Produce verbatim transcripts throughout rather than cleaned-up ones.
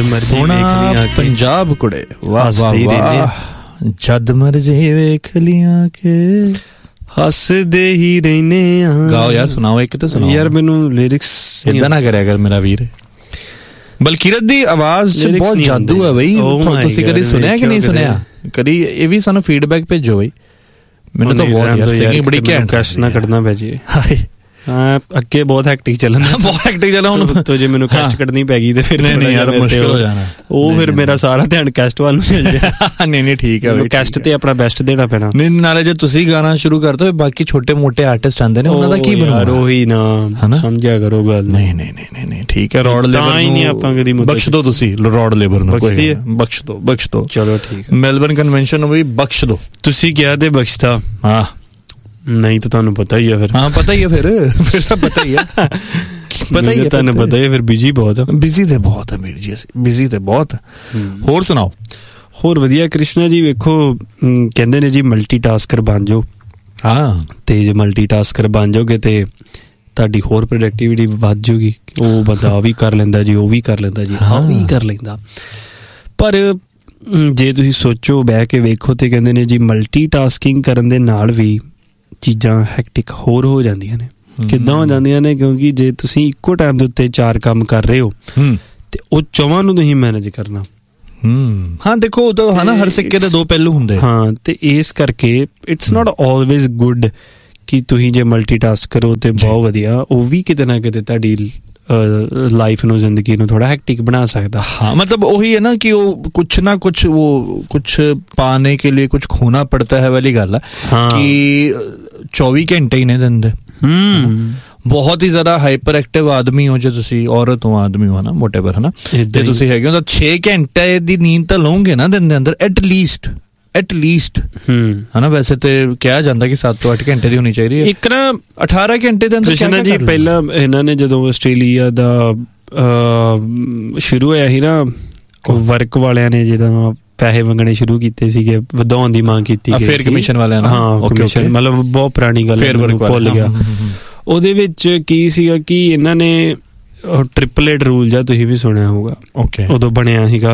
ਮਰਜੀ ਵੇਖ ਲੀਆਂ ਪੰਜਾਬ ਕੁੜੇ, ਵਾਹ ਵਾਹ ਵਾਹ, ਜਦ ਮਰਜੀ ਵੇਖ ਲੀਆਂ ਕੇ ਹੱਸਦੇ ਹੀ ਰਹਿਨੇ ਆ। ਗਾਓ ਯਾਰ, ਸੁਣਾਓ ਇੱਕ ਤੇ ਸੁਣਾਓ ਯਾਰ। ਮੈਨੂੰ ਲਿਰਿਕਸ ਏਦਾਂ ਨਾ ਕਰਿਆ ਕਰ ਮੇਰਾ ਵੀਰ। ਬਲਕੀਰਤ ਦੀ ਆਵਾਜ਼ ਚ ਬਹੁਤ ਜਾਦੂ ਹੈ ਬਈ। ਤੁਸੀਂ ਕਦੀ ਸੁਣਿਆ ਕਿ ਨਹੀਂ ਸੁਣਿਆ? ਕਦੀ ਇਹ ਵੀ ਸਾਨੂੰ ਫੀਡਬੈਕ ਭੇਜੋ ਬਈ। ਮੈਨੂੰ ਤਾਂ ਬਹੁਤ ਯਾਰ ਸਿੰਗਿੰਗ ਬੜੀ ਘੈਂਟ। ਕੈਸ਼ ਨਾ ਕੱਢਣਾ ਪੈ ਜੇ। ਹਾਂ, ਅੱਗੇ ਬਹੁਤ ਹੈਕਟਿਕ ਚੱਲਣ ਬਹੁਤ ਹੈਕਟਿਕ ਚੱਲਣਾ ਹੁਣ ਤੋਂ। ਜੇ ਮੈਨੂੰ ਕੈਸਟ ਕੱਢਣੀ ਪੈ ਗਈ ਤੇ ਫਿਰ ਨਹੀਂ ਯਾਰ ਮੁਸ਼ਕਿਲ ਹੋ ਜਾਣਾ। ਉਹ ਫਿਰ ਮੇਰਾ ਸਾਰਾ ਧਿਆਨ ਕੈਸਟ ਵੱਲ ਨੂੰ ਚੱਲ ਜਾਏ। ਨਹੀਂ ਨਹੀਂ ਠੀਕ ਹੈ, ਕੈਸਟ ਤੇ ਆਪਣਾ ਬੈਸਟ ਦੇਣਾ ਪੈਣਾ। ਨਹੀਂ ਨਾਲੇ ਜੇ ਤੁਸੀਂ ਗਾਣਾ ਸ਼ੁਰੂ ਕਰ ਦੋ, ਬਾਕੀ ਛੋਟੇ ਮੋਟੇ ਆਰਟਿਸਟ ਆਂਦੇ ਨੇ, ਉਹਨਾਂ ਦਾ ਕੀ ਬਣੂਗਾ? ਉਹੀ ਨਾ ਸਮਝਿਆ ਕਰੋ ਗੱਲ। ਨਹੀਂ ਨਹੀਂ ਨਹੀਂ ਨਹੀਂ ਠੀਕ ਹੈ। ਰੋਡ ਲੇਬਰ ਨਹੀਂ ਆਪਾਂ ਕਦੀ ਬਖਸ਼ ਦੋ, ਤੁਸੀਂ ਰੋਡ ਲੇਬਰ ਨੂੰ ਬਖਸ਼ ਦੋ ਬਖਸ਼ ਦੋ। ਚਲੋ ਠੀਕ ਹੈ। ਮੈਲਬਰਨ ਕਨਵੈਨਸ਼ਨ ਨੂੰ ਵੀ ਬਖਸ਼ ਦੋ। ਤੁਸੀਂ ਕਿਹਾ ਤੇ ਬਖਸ਼ਤਾ। ਹਾਂ ਨਹੀਂ ਤਾਂ ਤੁਹਾਨੂੰ ਪਤਾ ਹੀ ਆ ਫਿਰ। ਹਾਂ ਪਤਾ ਹੀ ਆ ਫਿਰ ਫਿਰ ਤਾਂ ਪਤਾ ਹੀ ਆ ਪਤਾ ਹੀ ਆ ਤੁਹਾਨੂੰ ਪਤਾ ਹੀ ਫਿਰ। ਬਿਜੀ ਬਹੁਤ ਆ। ਬਿਜੀ ਤੇ ਬਹੁਤ ਆ ਵੀਰ ਜੀ, ਅਸੀਂ ਬਿਜੀ ਤੇ ਬਹੁਤ। ਹੋਰ ਸੁਣਾਓ। ਹੋਰ ਵਧੀਆ ਕ੍ਰਿਸ਼ਨਾ ਜੀ। ਵੇਖੋ ਕਹਿੰਦੇ ਨੇ ਜੀ ਮਲਟੀ ਟਾਸਕਰ ਬਣ ਜਾਓ। ਹਾਂ, ਤੇ ਜੇ ਮਲਟੀ ਟਾਸਕਰ ਬਣ ਜਾਓਗੇ ਤੇ ਤੁਹਾਡੀ ਹੋਰ ਪ੍ਰੋਡਕਟਿਵਿਟੀ ਵੱਧ ਜਾਊਗੀ। ਉਹ ਬੰਦਾ ਆ ਵੀ ਕਰ ਲੈਂਦਾ ਜੀ, ਉਹ ਵੀ ਕਰ ਲੈਂਦਾ ਜੀ, ਆਹ ਵੀ ਕਰ ਲੈਂਦਾ। ਪਰ ਜੇ ਤੁਸੀਂ ਸੋਚੋ, ਬਹਿ ਕੇ ਵੇਖੋ ਤੇ ਕਹਿੰਦੇ ਨੇ ਜੀ ਮਲਟੀ ਟਾਸਕਿੰਗ ਕਰਨ ਦੇ ਨਾਲ ਵੀ ਚੀਜ਼ਾਂ ਹੈਕਟਿਕ ਹੋਰ ਹੋ ਜਾਂਦੀਆਂ ਨੇ। ਕਿੱਦਾਂ ਹੋ ਜਾਂਦੀਆਂ ਨੇ? ਕਿਉਂਕਿ ਜੇ ਤੁਸੀਂ ਇੱਕੋ ਟਾਈਮ ਦੇ ਉੱਤੇ ਚਾਰ ਕੰਮ ਕਰ ਰਹੇ ਹੋ ਤੇ ਉਹ ਚੌਵਾਂ ਨੂੰ ਤੁਸੀਂ ਮੈਨੇਜ ਕਰਨਾ। ਹਮ ਹਾਂ ਦੇਖੋ, ਉਹ ਤਾਂ ਹੈ ਨਾ, ਹਰ ਸਿੱਕੇ ਦੇ ਦੋ ਪਹਿਲੂ ਹੁੰਦੇ। ਹਾਂ, ਤੇ ਇਸ ਕਰਕੇ ਇਟਸ ਨਾਟ ਆਲਵੇਜ਼ ਗੁੱਡ ਕਿ ਤੁਸੀਂ ਜੇ ਮਲਟੀ ਟਾਸਕ ਕਰੋ ਤੇ ਬਹੁਤ ਵਧੀਆ। ਉਹ ਵੀ ਕਿਤੇ ਨਾ ਕਿਤੇ ਤੁਹਾਡੀ ਲਾਈਫ ਨੂੰ, ਜ਼ਿੰਦਗੀ ਨੂੰ ਥੋੜਾ ਹੈਕਟਿਕ ਬਣਾ ਸਕਦਾ। हाँ, मतलब वही है ना कि वो कुछ ना कुछ वो कुछ पाने के लिए कुछ खोना पड़ता है वाली गल है। हाँ। कि चौबी घंटे ही नहीं देंदे। बहुत ही ज्यादा हाइपर एक्टिव आदमी हो, जो तुसी औरत हो, आदमी हो ना, वोटेवर है ना, ते तुसी हैगे हो, तो छे घंटे दी नींद तो लओगे ना दिन दे अंदर एटलीस्ट एटलीस्ट है ना। वैसे तो किहा जांदा कि सत्त तो अठ घंटे दी होनी चाहिए। एक ना अठारह घंटे दे अंदर कृष्णा जी पहला इन्हां ने जदों आस्ट्रेलिया दा शुरू होया ही ना, वर्क वालियां ने जिहड़ा पैसे मंगने शुरू कीते सीगे, ਵਧਾਉਣ ਦੀ ਮੰਗ ਕੀਤੀ ਗਈ। ਫੇਰ ਕਮਿਸ਼ਨ ਵਾਲਿਆਂ ਨਾਲ। ਹਾਂ, ਕਮਿਸ਼ਨ ਮਤਲਬ ਬਹੁਤ ਪੁਰਾਣੀ ਗੱਲ ਹੈ, ਭੁੱਲ ਗਿਆ। ਉਹਦੇ ਵਿੱਚ ਕੀ ਸੀਗਾ ਕਿ ਇਹਨਾਂ ਨੇ ਟ੍ਰਿਪਲੇਟ ਰੂਲ ਜਾਂ ਤੁਸੀਂ ਵੀ ਸੁਣਿਆ ਹੋਊਗਾ। ਓਕੇ, ਉਦੋਂ ਬਣਿਆ ਸੀਗਾ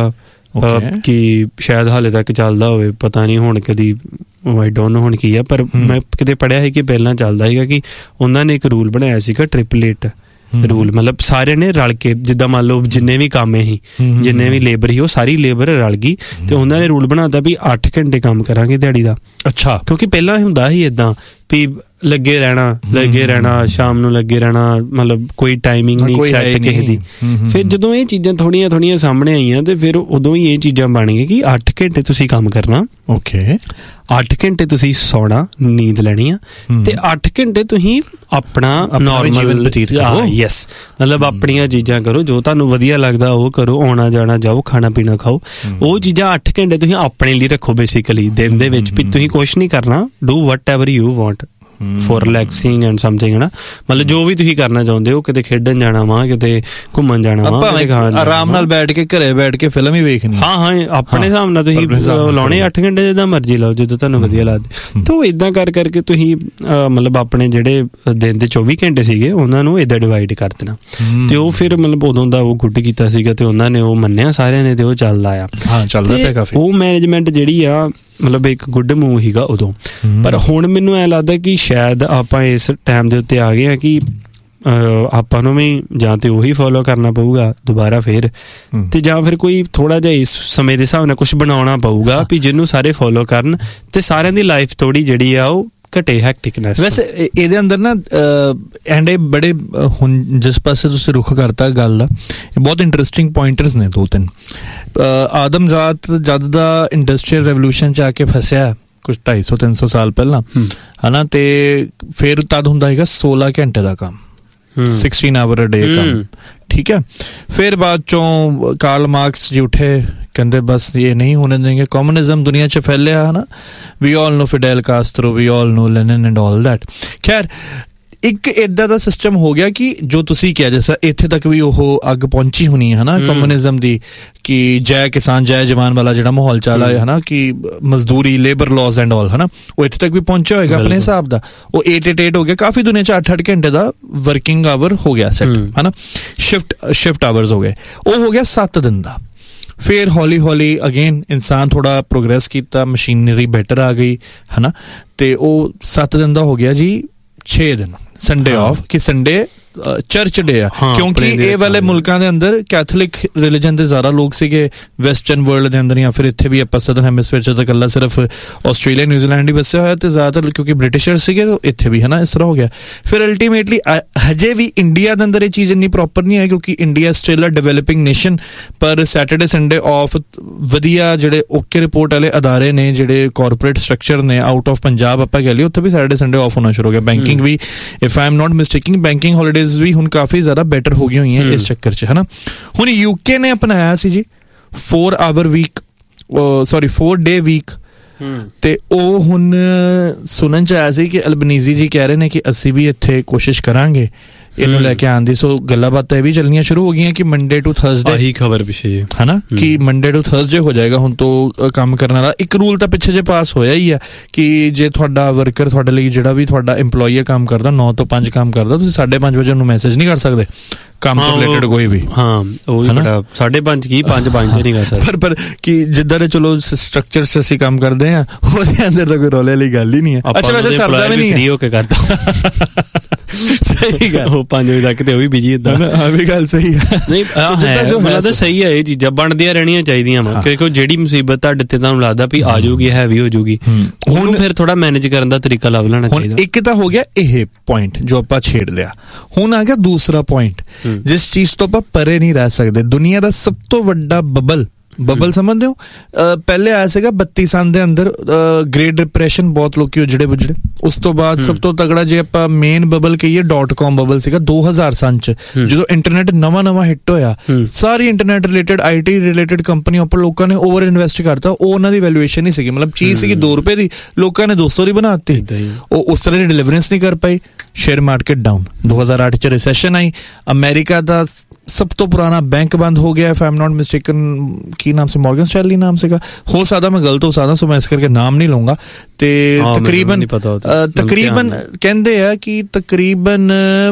ਕਿ ਸ਼ਾਇਦ ਹਾਲੇ ਤੱਕ ਚੱਲਦਾ ਹੋਵੇ, ਪਤਾ ਨਹੀਂ ਹੁਣ ਕਦੀ, ਆਈ ਡੋਂਟ ਨੋ ਹੁਣ ਕੀ ਆ, ਪਰ ਮੈਂ ਕਿਤੇ ਪੜ੍ਹਿਆ ਸੀ ਕਿ ਪਹਿਲਾਂ ਚੱਲਦਾ ਸੀਗਾ ਕਿ ਉਹਨਾਂ ਨੇ ਇੱਕ ਰੂਲ ਬਣਾਇਆ ਸੀਗਾ ਟ੍ਰਿਪਲੇਟ ਰੂਲ। ਮਤਲਬ ਸਾਰਿਆਂ ਨੇ ਰਲ ਕੇ, ਜਿੱਦਾਂ ਮੰਨ ਲਓ ਜਿੰਨੇ ਵੀ ਕੰਮ ਸੀ, ਜਿੰਨੇ ਵੀ ਲੇਬਰ ਸੀ, ਉਹ ਸਾਰੀ ਲੇਬਰ ਰਲ ਗਈ ਤੇ ਉਹਨਾਂ ਨੇ ਰੂਲ ਬਣਾਤਾ ਵੀ ਅੱਠ ਘੰਟੇ ਕੰਮ ਕਰਾਂਗੇ ਦਿਹਾੜੀ ਦਾ। ਅੱਛਾ, ਕਿਉਂਕਿ ਪਹਿਲਾਂ ਹੁੰਦਾ ਸੀ ਏਦਾਂ ਵੀ ਲੱਗੇ ਰਹਿਣਾ ਲੱਗੇ ਰਹਿਣਾ ਸ਼ਾਮ ਨੂੰ ਲੱਗੇ ਰਹਿਣਾ, ਮਤਲਬ ਕੋਈ ਟਾਈਮਿੰਗ ਨਹੀਂ ਸੈੱਟ ਕਿਸੇ ਦੀ। ਫਿਰ ਜਦੋਂ ਇਹ ਚੀਜ਼ਾਂ ਥੋੜੀਆਂ ਥੋੜੀਆਂ ਸਾਹਮਣੇ ਆਈਆਂ ਤੇ ਫਿਰ ਉਦੋਂ ਹੀ ਇਹ ਚੀਜ਼ਾਂ ਬਣ ਗਈਆਂ ਕਿ ਅੱਠ ਘੰਟੇ ਤੁਸੀਂ ਕੰਮ ਕਰਨਾ। ਓਕੇ, ਅੱਠ ਘੰਟੇ ਤੁਸੀਂ ਸੌਣਾ, ਨੀਂਦ ਲੈਣੀ ਆ, ਤੇ ਅੱਠ ਘੰਟੇ ਤੁਸੀਂ ਆਪਣਾ ਨੋਰਮਲ ਬਤੀਤ ਕਰੋ। ਯੈਸ, ਮਤਲਬ ਆਪਣੀਆਂ ਚੀਜ਼ਾਂ ਕਰੋ, ਜੋ ਤੁਹਾਨੂੰ ਵਧੀਆ ਲੱਗਦਾ ਉਹ ਕਰੋ, ਆਉਣਾ ਜਾਣਾ ਜਾਓ, ਖਾਣਾ ਪੀਣਾ ਖਾਓ। ਉਹ ਚੀਜ਼ਾਂ ਅੱਠ ਘੰਟੇ ਤੁਸੀਂ ਆਪਣੇ ਲਈ ਰੱਖੋ ਬੇਸਿਕਲੀ ਦਿਨ ਦੇ ਵਿੱਚ, ਵੀ ਤੁਸੀਂ ਕੁਛ ਨਹੀਂ ਕਰਨਾ, do what ever you want four relaxing and something, ਹੈ ਨਾ। ਮਤਲਬ ਜੋ ਵੀ ਤੁਸੀਂ ਕਰਨਾ ਚਾਹੁੰਦੇ ਹੋ, ਕਿਤੇ ਖੇਡਣ ਜਾਣਾ ਵਾ, ਕਿਤੇ ਘੁੰਮਣ ਜਾਣਾ ਵਾ, ਆਰਾਮ ਨਾਲ ਬੈਠ ਕੇ ਘਰੇ ਬੈਠ ਕੇ ਫਿਲਮ ਹੀ ਵੇਖਣੀ। ਹਾਂ ਹਾਂ, ਆਪਣੇ ਹਿਸਾਬ ਨਾਲ ਤੁਸੀਂ ਲਾਉਣੇ ਅੱਠ ਘੰਟੇ, ਜਿੱਦਾਂ ਮਰਜ਼ੀ ਲਾਓ, ਜਦੋਂ ਤੁਹਾਨੂੰ ਵਧੀਆ ਲੱਗਦਾ। ਤਾਂ ਉਹ ਏਦਾਂ ਕਰ ਕਰਕੇ ਤੁਸੀਂ ਮਤਲਬ ਆਪਣੇ ਜਿਹੜੇ ਦਿਨ ਦੇ ਚੌਵੀ ਘੰਟੇ ਸੀਗੇ ਉਹਨਾਂ ਨੂੰ ਏਦਾਂ ਡਿਵਾਈਡ ਕਰ ਦੇਣਾ। ਤੇ ਉਹ ਫਿਰ ਮਤਲਬ ਉਦੋਂ ਦਾ ਉਹ ਗੁੱਡ ਕੀਤਾ ਸੀਗਾ ਤੇ ਉਹਨਾਂ ਨੇ ਉਹ ਮੰਨਿਆ ਸਾਰਿਆਂ ਨੇ, ਤੇ ਉਹ ਚੱਲਦਾ ਆ। ਹਾਂ, ਚੱਲਦਾ ਪਿਆ ਕਾਫੀ। ਉਹ ਮੈਨੇਜਮੈਂਟ ਜਿਹੜੀ ਆ, ਮਤਲਬ ਇੱਕ ਗੁੱਡ ਮੂਵ ਸੀਗਾ ਉਦੋਂ। ਪਰ ਹੁਣ ਮੈਨੂੰ ਐਂ ਲੱਗਦਾ ਕਿ ਸ਼ਾਇਦ ਆਪਾਂ ਇਸ ਟਾਈਮ ਦੇ ਉੱਤੇ ਆ ਗਏ ਹਾਂ ਕਿ ਆਪਾਂ ਨੂੰ ਵੀ ਜਾਂ ਤੇ ਉਹੀ ਫੋਲੋ ਕਰਨਾ ਪਊਗਾ ਦੁਬਾਰਾ ਫਿਰ, ਤੇ ਜਾਂ ਫਿਰ ਕੋਈ ਥੋੜਾ ਜਿਹਾ ਇਸ ਸਮੇਂ ਦੇ ਹਿਸਾਬ ਨਾਲ ਕੁਛ ਬਣਾਉਣਾ ਪਊਗਾ ਵੀ ਜਿਹਨੂੰ ਸਾਰੇ ਫੋਲੋ ਕਰਨ ਤੇ ਸਾਰਿਆਂ ਦੀ ਲਾਈਫ ਥੋੜੀ ਜਿਹੜੀ ਆ ਉਹ ਘਟੇ ਹੈਕਟਿਕਨੈਸ। ਵੈਸੇ ਇਹਦੇ ਅੰਦਰ ਨਾ ਐਂਡ ਇਹ ਬੜੇ ਹੁਣ ਜਿਸ ਪਾਸੇ ਤੁਸੀਂ ਰੁਖ ਕਰਤਾ ਗੱਲ ਦਾ, ਇਹ ਬਹੁਤ ਇੰਟਰਸਟਿੰਗ ਪੁਆਇੰਟਰਸ ਨੇ ਦੋ ਤਿੰਨ। ਆਦਮਜ਼ਾਤ ਜਦ ਦਾ ਇੰਡਸਟਰੀਅਲ ਰੈਵੋਲੂਸ਼ਨ 'ਚ ਆ ਕੇ ਫਸਿਆ ਕੁਛ ਢਾਈ ਸੌ ਤਿੰਨ ਸੌ ਸਾਲ ਪਹਿਲਾਂ, ਹੈ ਨਾ, ਤੇ ਫਿਰ ਤਦ ਹੁੰਦਾ ਸੀਗਾ ਸੋਲਾਂ ਘੰਟੇ ਦਾ ਕੰਮ, ਸਿਕਸਟੀਨ ਆਵਰ ਅ ਡੇ ਕੰਮ। ਠੀਕ ਹੈ, ਫਿਰ ਬਾਅਦ ਚੋਂ ਕਾਰਲ ਮਾਰਕਸ ਜੀ ਉੱਠੇ, ਕਹਿੰਦੇ ਬਸ ਇਹ ਨਹੀਂ ਹੋਣੇ ਦੇਂਗੇ, ਕਮਿਊਨਿਜ਼ਮ ਦੁਨੀਆ 'ਚ ਫੈਲਿਆ, ਹੈ ਨਾ। ਵੀ ਆਲ ਨੋ ਫਿਡੇਲ ਕਾਸਟਰੋ, ਵੀ ਆਲ ਨੋ ਲੈਨਿਨ ਐਂਡ ਆਲ ਦੈਟ। ਖੈਰ, ਇੱਕ ਏਦਾਂ ਦਾ ਸਿਸਟਮ ਹੋ ਗਿਆ ਕਿ ਜੋ ਤੁਸੀਂ ਕਿਹਾ, ਜਿਸ ਇੱਥੇ ਤੱਕ ਵੀ ਉਹ ਅੱਗ ਪਹੁੰਚੀ ਹੋਣੀ ਹੈ ਨਾ ਕਮਿਊਨਿਜ਼ਮ ਦੀ, ਕਿ ਜੈ ਕਿਸਾਨ ਜੈ ਜਵਾਨ ਵਾਲਾ ਜਿਹੜਾ ਮਾਹੌਲ ਚੱਲ ਰਿਹਾ ਹੈ ਨਾ, ਕਿ ਮਜ਼ਦੂਰੀ, ਲੇਬਰ ਲਾਜ਼ ਐਂਡ ਆਲ, ਹੈ ਨਾ, ਉਹ ਇੱਥੇ ਤੱਕ ਵੀ ਪਹੁੰਚਿਆ ਹੋਏਗਾ ਆਪਣੇ ਹਿਸਾਬ ਦਾ। ਉਹ ਏਟ ਏਟ ਏਟ ਹੋ ਗਿਆ, ਕਾਫੀ ਦੁਨੀਆ 'ਚ ਅੱਠ ਅੱਠ ਘੰਟੇ ਦਾ ਵਰਕਿੰਗ ਆਵਰ ਹੋ ਗਿਆ ਸੈੱਟ, ਹੈ ਨਾ, ਸ਼ਿਫਟ ਸ਼ਿਫਟ ਆਵਰਸ ਹੋ ਗਏ। ਉਹ ਹੋ ਗਿਆ ਸੱਤ ਦਿਨ ਦਾ। ਫਿਰ ਹੌਲੀ ਹੌਲੀ ਅਗੇਨ ਇਨਸਾਨ ਥੋੜਾ ਪ੍ਰੋਗਰੈਸ ਕੀਤਾ, ਮਸ਼ੀਨਰੀ ਬੈਟਰ ਆ ਗਈ ਹੈ ਨਾ, ਤੇ ਉਹ ਸੱਤ ਦਿਨ ਦਾ ਹੋ ਗਿਆ ਜੀ ਛੇ ਦਿਨ ਸੰਡੇ ਆਫ, ਕਿ ਸੰਡੇ ਚਰਚ ਡੇ ਆ, ਕਿਉਂਕਿ ਇਹ ਵਾਲੇ ਮੁਲਕਾਂ ਦੇ ਅੰਦਰ ਕੈਥੋਲਿਕ ਰਿਲੀਜਨ ਦੇ ਜ਼ਿਆਦਾ ਲੋਕ ਸੀਗੇ ਵੈਸਟਰਨ ਵਰਲਡ ਦੇ ਅੰਦਰ, ਜਾਂ ਫਿਰ ਇੱਥੇ ਵੀ ਆਪਾਂ ਸਦਰਨ ਹੈਮਿਸਫੀਅਰ ਚ ਤਾਂ ਇਕੱਲਾ ਸਿਰਫ ਆਸਟ੍ਰੇਲੀਆ ਨਿਊਜ਼ੀਲੈਂਡ ਹੀ ਵਸਿਆ ਹੋਇਆ, ਤੇ ਜ਼ਿਆਦਾਤਰ ਕਿਉਂਕਿ ਬ੍ਰਿਟਿਸ਼ਰ ਸੀਗੇ ਇੱਥੇ ਵੀ ਹੈ ਨਾ, ਇਸ ਤਰ੍ਹਾਂ ਹੋ ਗਿਆ। ਫਿਰ ਅਲਟੀਮੇਟਲੀ ਹਜੇ ਵੀ ਇੰਡੀਆ ਦੇ ਅੰਦਰ ਇਹ ਚੀਜ਼ ਇੰਨੀ ਪ੍ਰੋਪਰ ਨਹੀਂ ਹੈ, ਕਿਉਂਕਿ ਇੰਡੀਆ ਸਟਿਲ ਅ ਡਿਵੈਲਪਿੰਗ ਨੇਸ਼ਨ, ਪਰ ਸੈਟਰਡੇ ਸੰਡੇ ਆਫ ਵਧੀਆ ਜਿਹੜੇ ਓਕੇ ਰਿਪੋਰਟ ਵਾਲੇ ਅਦਾਰੇ ਨੇ, ਜਿਹੜੇ ਕਾਰਪੋਰੇਟ ਸਟਰਕਚਰ ਨੇ ਆਊਟ ਆਫ ਪੰਜਾਬ ਆਪਾਂ ਕਹਿ ਲਈਏ, ਉੱਥੇ ਵੀ ਸੈਟਰਡੇ ਸੰਡੇ ਆਫ ਹੋਣਾ ਸ਼ੁਰੂ ਹੋ ਗਿਆ। Banking we if I am not ਮਿਸਟੇਕਿੰੰਗ banking holidays ਵੀ ਹੁਣ ਕਾਫੀ ਜ਼ਿਆਦਾ ਬੈਟਰ ਹੋ ਗਈਆਂ ਹੋਈਆਂ ਇਸ ਚੱਕਰ ਚ ਹੈ ਨਾ। ਹੁਣ ਯੂਕੇ ਨੇ ਅਪਣਾਇਆ ਸੀ ਜੀ four hour week, sorry four day week, ਤੇ ਉਹ ਹੁਣ ਸੁਣਨ ਚ ਆਇਆ ਸੀ ਕਿ ਅਲਬਨੀਜ਼ੀ ਜੀ ਕਹਿ ਰਹੇ ਨੇ ਕਿ ਅਸੀਂ ਵੀ ਇੱਥੇ ਕੋਸ਼ਿਸ਼ ਕਰਾਂਗੇ ਇਹਨੂੰ ਲੈ ਕੇ ਆਉਣ ਦੀ। ਸੋ ਗੱਲਾਂ ਬਾਤਾਂ ਇਹ ਵੀ ਚੱਲਣੀਆਂ ਸ਼ੁਰੂ ਹੋ ਗਈਆਂ ਕਿ ਮੰਡੇ ਟੂ ਥਰਸਡੇ, ਆਹੀ ਖਬਰ ਪਿੱਛੇ ਹੈ ਨਾ, ਕਿ ਮੰਡੇ ਟੂ ਥਰਸਡੇ ਹੋ ਜਾਏਗਾ ਹੁਣ ਤੋਂ ਕੰਮ ਕਰਨ ਵਾਲਾ। ਇੱਕ ਰੂਲ ਤਾਂ ਪਿੱਛੇ ਜੇ ਪਾਸ ਹੋਇਆ ਹੀ ਆ ਕਿ ਜੇ ਤੁਹਾਡਾ ਵਰਕਰ, ਤੁਹਾਡੇ ਲਈ ਜਿਹੜਾ ਵੀ ਤੁਹਾਡਾ ਇੰਪਲੋਈ ਕੰਮ ਕਰਦਾ, ਨੌ ਤੋਂ ਪੰਜ ਕੰਮ ਕਰਦਾ, ਤੁਸੀਂ ਸਾਢੇ ਪੰਜ ਵਜੇ ਉਹਨੂੰ ਮੈਸੇਜ ਨਹੀਂ ਕਰ ਸਕਦੇ ਕੰਮ ਤੋਂ ਰਿਲੇਟਡ ਕੋਈ ਵੀ। ਹਾਂ ਉਹ ਵੀ ਬੜਾ ਸਾਢੇ ਪੰਜ ਕੀ ਪੰਜ ਪੰਜ ਤੇ ਨਹੀਂ ਕਰ ਸਕਦੇ, ਪਰ ਪਰ ਕਿ ਜਿੱਦਾਂ ਦੇ ਚਲੋ ਸਟਰਕਚਰ ਚ ਅਸੀਂ ਕੰਮ ਕਰਦੇ ਆ ਉਹਦੇ ਅੰਦਰ ਤਾਂ ਕੋਈ ਰੌਲੇ ਵਾਲੀ ਗੱਲ ਹੀ ਨਹੀਂ ਹੈ। ਅੱਛਾ ਵੈਸੇ ਸਰਦਾ ਵੀ ਨਹੀਂ ਫ੍ਰੀ ਹੋ ਕੇ ਕਰਦਾ, ਸਹੀ ਗੱਲ, ਉਹ ਪੰਜ ਵਜੇ ਤੱਕ ਤੇ ਉਹ ਵੀ ਬਿਜੀ ਇਦਾਂ, ਹਾਂ ਵੀ ਗੱਲ ਸਹੀ ਹੈ। ਨਹੀਂ ਮੈਨੂੰ ਤਾਂ ਸਹੀ ਹੈ, ਇਹ ਚੀਜ਼ਾਂ ਬਣਦੀਆਂ ਰਹਿਣੀਆਂ ਚਾਹੀਦੀਆਂ ਵਾ, ਕਿਉਂਕਿ ਜਿਹੜੀ ਮੁਸੀਬਤ ਤੁਹਾਡੇ ਤੇ ਤੁਹਾਨੂੰ ਲੱਗਦਾ ਵੀ ਆ ਜਾਊਗੀ, ਹੈਵੀ ਹੋ ਜਾਊਗੀ, ਹੁਣ ਫਿਰ ਥੋੜਾ ਮੈਨੇਜ ਕਰਨ ਦਾ ਤਰੀਕਾ ਲੱਭ ਲੈਣਾ ਚਾਹੀਦਾ। ਇੱਕ ਤਾਂ ਹੋ ਗਿਆ ਇਹ ਪੁਆਇੰਟ ਜੋ ਆਪਾਂ ਛੇੜ ਲਿਆ, ਹੁਣ ਆ ਗਿਆ ਦੂਸਰਾ ਪੁਆਇੰਟ ਜਿਸ ਚੀਜ਼ ਤੋਂ ਆਪਾਂ ਪਰੇ ਨਹੀਂ ਰਹਿ ਸਕਦੇ। ਦੁਨੀਆ ਦਾ ਸਭ ਤੋਂ ਵੱਡਾ ਬਬਲ ਬਬਲ ਸਮਝਦੇ ਹੋ, ਪਹਿਲੇ ਆਇਆ ਸੀਗਾ ਬੱਤੀ ਸੰਨ ਦੇ ਅੰਦਰ ਗ੍ਰੇਟ ਡਿਪਰੈਸ਼ਨ, ਬਹੁਤ ਲੋਕੀ ਉਜੜੇ ਬੁਜੜੇ। ਉਸ ਤੋਂ ਬਾਅਦ ਸਭ ਤੋਂ ਤਗੜਾ ਜੇ ਆਪਾਂ ਮੇਨ ਬਬਲ ਕਹੀਏ ਡਾਟ ਕਾਮ ਬਬਲ ਸੀਗਾ ਦੋ ਹਜ਼ਾਰ ਸੰਨ ਚ, ਜਦੋਂ ਇੰਟਰਨੈਟ ਨਵਾਂ ਨਵਾਂ ਹਿੱਟ ਹੋਇਆ, ਸਾਰੀ internet related I T related ਕੰਪਨੀਆਂ ਉੱਪਰ ਲੋਕਾਂ ਨੇ ਓਵਰ ਇਨਵੈਸਟ ਕਰਤਾ। ਉਹ ਉਹਨਾਂ ਦੀ ਵੈਲੂਏਸ਼ਨ ਨਹੀਂ ਸੀਗੀ, ਮਤਲਬ ਚੀਜ਼ ਸੀਗੀ ਦੋ ਰੁਪਏ ਦੀ, ਲੋਕਾਂ ਨੇ ਦੋ ਸੌ ਦੀ ਬਣਾ ਦਿੱਤੀ, ਉਹ ਉਸ ਤਰ੍ਹਾਂ ਦੀ ਡਿਲੀਵਰੈਂਸ ਨਹੀਂ ਕਰ ਪਾਈ। ਸ਼ੇਅਰ ਮਾਰਕੀਟ ਡਾਊਨ, ਦੋ ਹਜ਼ਾਰ ਅੱਠ ਚ ਰਿਸੈਸ਼ਨ ਆਈ, ਅਮਰੀਕਾ ਦਾ ਸਭ ਤੋਂ ਪੁਰਾਣਾ ਬੈਂਕ ਬੰਦ ਹੋ ਗਿਆ, if I am not mistaken, ਕੀ ਨਾਮ ਸੀ, ਮੋਰਗਨ ਸਟੈਨਲੀ ਨਾਮ ਸੀਗਾ, ਹੋ ਸਕਦਾ ਮੈਂ ਗਲਤ ਹੋ ਸਕਦਾ, ਸੋ ਮੈਂ ਇਸ ਕਰਕੇ ਨਾਮ ਨਹੀਂ ਲਊਂਗਾ। ਤੇ ਤਕਰੀਬਨ ਤਕਰੀਬਨ ਕਹਿੰਦੇ ਆ ਕਿ ਤਕਰੀਬਨ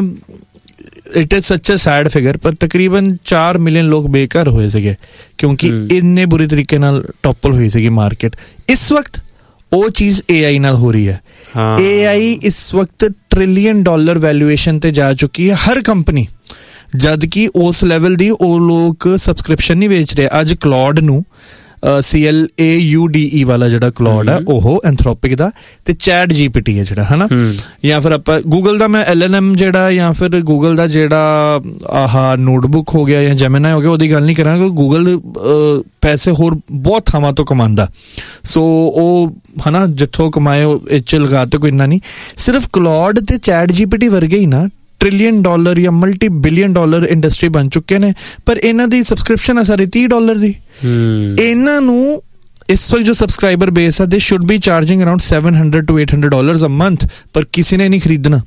ਇਟ ਇਜ਼ ਸੱਚ ਅ ਸੈਡ ਫਿਗਰ, ਪਰ ਤਕਰੀਬਨ ਚਾਰ ਮਿਲੀਅਨ ਲੋਕ ਬੇਘਰ ਹੋਏ ਸੀਗੇ ਕਿਉਂਕਿ ਇੰਨੇ ਬੁਰੀ ਤਰੀਕੇ ਨਾਲ ਟੋਪਲ ਹੋਈ ਸੀਗੀ ਮਾਰਕੀਟ। ਇਸ ਵਕਤ ਉਹ ਚੀਜ਼ ਏ ਆਈ ਨਾਲ ਹੋ ਰਹੀ ਹੈ। ਏ ਆਈ ਇਸ ਵਕਤ ਟ੍ਰਿਲੀਅਨ ਡਾਲਰ ਵੈਲੂਏਸ਼ਨ ਤੇ ਜਾ ਚੁੱਕੀ ਹੈ ਹਰ ਕੰਪਨੀ, ਜਦ ਕਿ ਉਸ ਲੈਵਲ ਦੀ ਉਹ ਲੋਕ ਸਬਸਕ੍ਰਿਪਸ਼ਨ ਨਹੀਂ ਵੇਚ ਰਹੇ। ਅੱਜ ਕਲੌਡ ਨੂੰ ਸੀ L A U D E ਵਾਲਾ ਜਿਹੜਾ ਕਲੌਡ ਹੈ ਉਹ ਐਂਥਰੋਪਿਕ ਦਾ, ਤੇ ਚੈਟ ਜੀ ਪੀ ਟੀ ਹੈ ਜਿਹੜਾ ਹੈ ਨਾ, ਜਾਂ ਫਿਰ ਆਪਾਂ ਗੂਗਲ ਦਾ ਮੈਂ ਐਲ ਐਲ ਐਮ ਜਿਹੜਾ, ਜਾਂ ਫਿਰ ਗੂਗਲ ਦਾ ਜਿਹੜਾ ਆਹ ਨੋਟਬੁੱਕ ਹੋ ਗਿਆ ਜਾਂ ਜੈਮਿਨਾਈ ਹੋ ਗਿਆ, ਉਹਦੀ ਗੱਲ ਨਹੀਂ ਕਰਾਂਗੇ। ਗੂਗਲ ਪੈਸੇ ਹੋਰ ਬਹੁਤ ਥਾਵਾਂ ਤੋਂ ਕਮਾਉਂਦਾ, ਸੋ ਉਹ ਹੈ ਨਾ ਜਿੱਥੋਂ ਕਮਾਏ ਇਹ 'ਚ ਲਗਾ ਤੇ ਕੋਈ ਇੰਨਾ ਨਹੀਂ। ਸਿਰਫ ਕਲੌਡ ਤੇ ਚੈਟ ਜੀ ਪੀ ਟੀ ਵਰਗੇ ਹੀ ਨਾ ਟ੍ਰਿਲੀਅਨ ਡਾਲਰ ਜਾਂ ਮਲਟੀ ਬਿਲੀਅਨ ਡਾਲਰ ਇੰਡਸਟਰੀ ਬਣ ਚੁੱਕੇ ਨੇ, ਪਰ ਇਹਨਾਂ ਦੀ ਸਬਸਕ੍ਰਿਪਸ਼ਨ ਆ ਸਾਰੀ ਤੀਹ ਡਾਲਰ ਦੀ। ਇਹਨਾਂ ਨੂੰ ਇਸ ਵਕਤ ਜੋ ਸਬਸਕ੍ਰਾਈਬਰ ਬੇਸ ਆ, ਦੇ should be charging around seven hundred to eight hundred dollars a month, ਪਰ ਕਿਸੇ ਨੇ ਨਹੀਂ ਖਰੀਦਣਾ।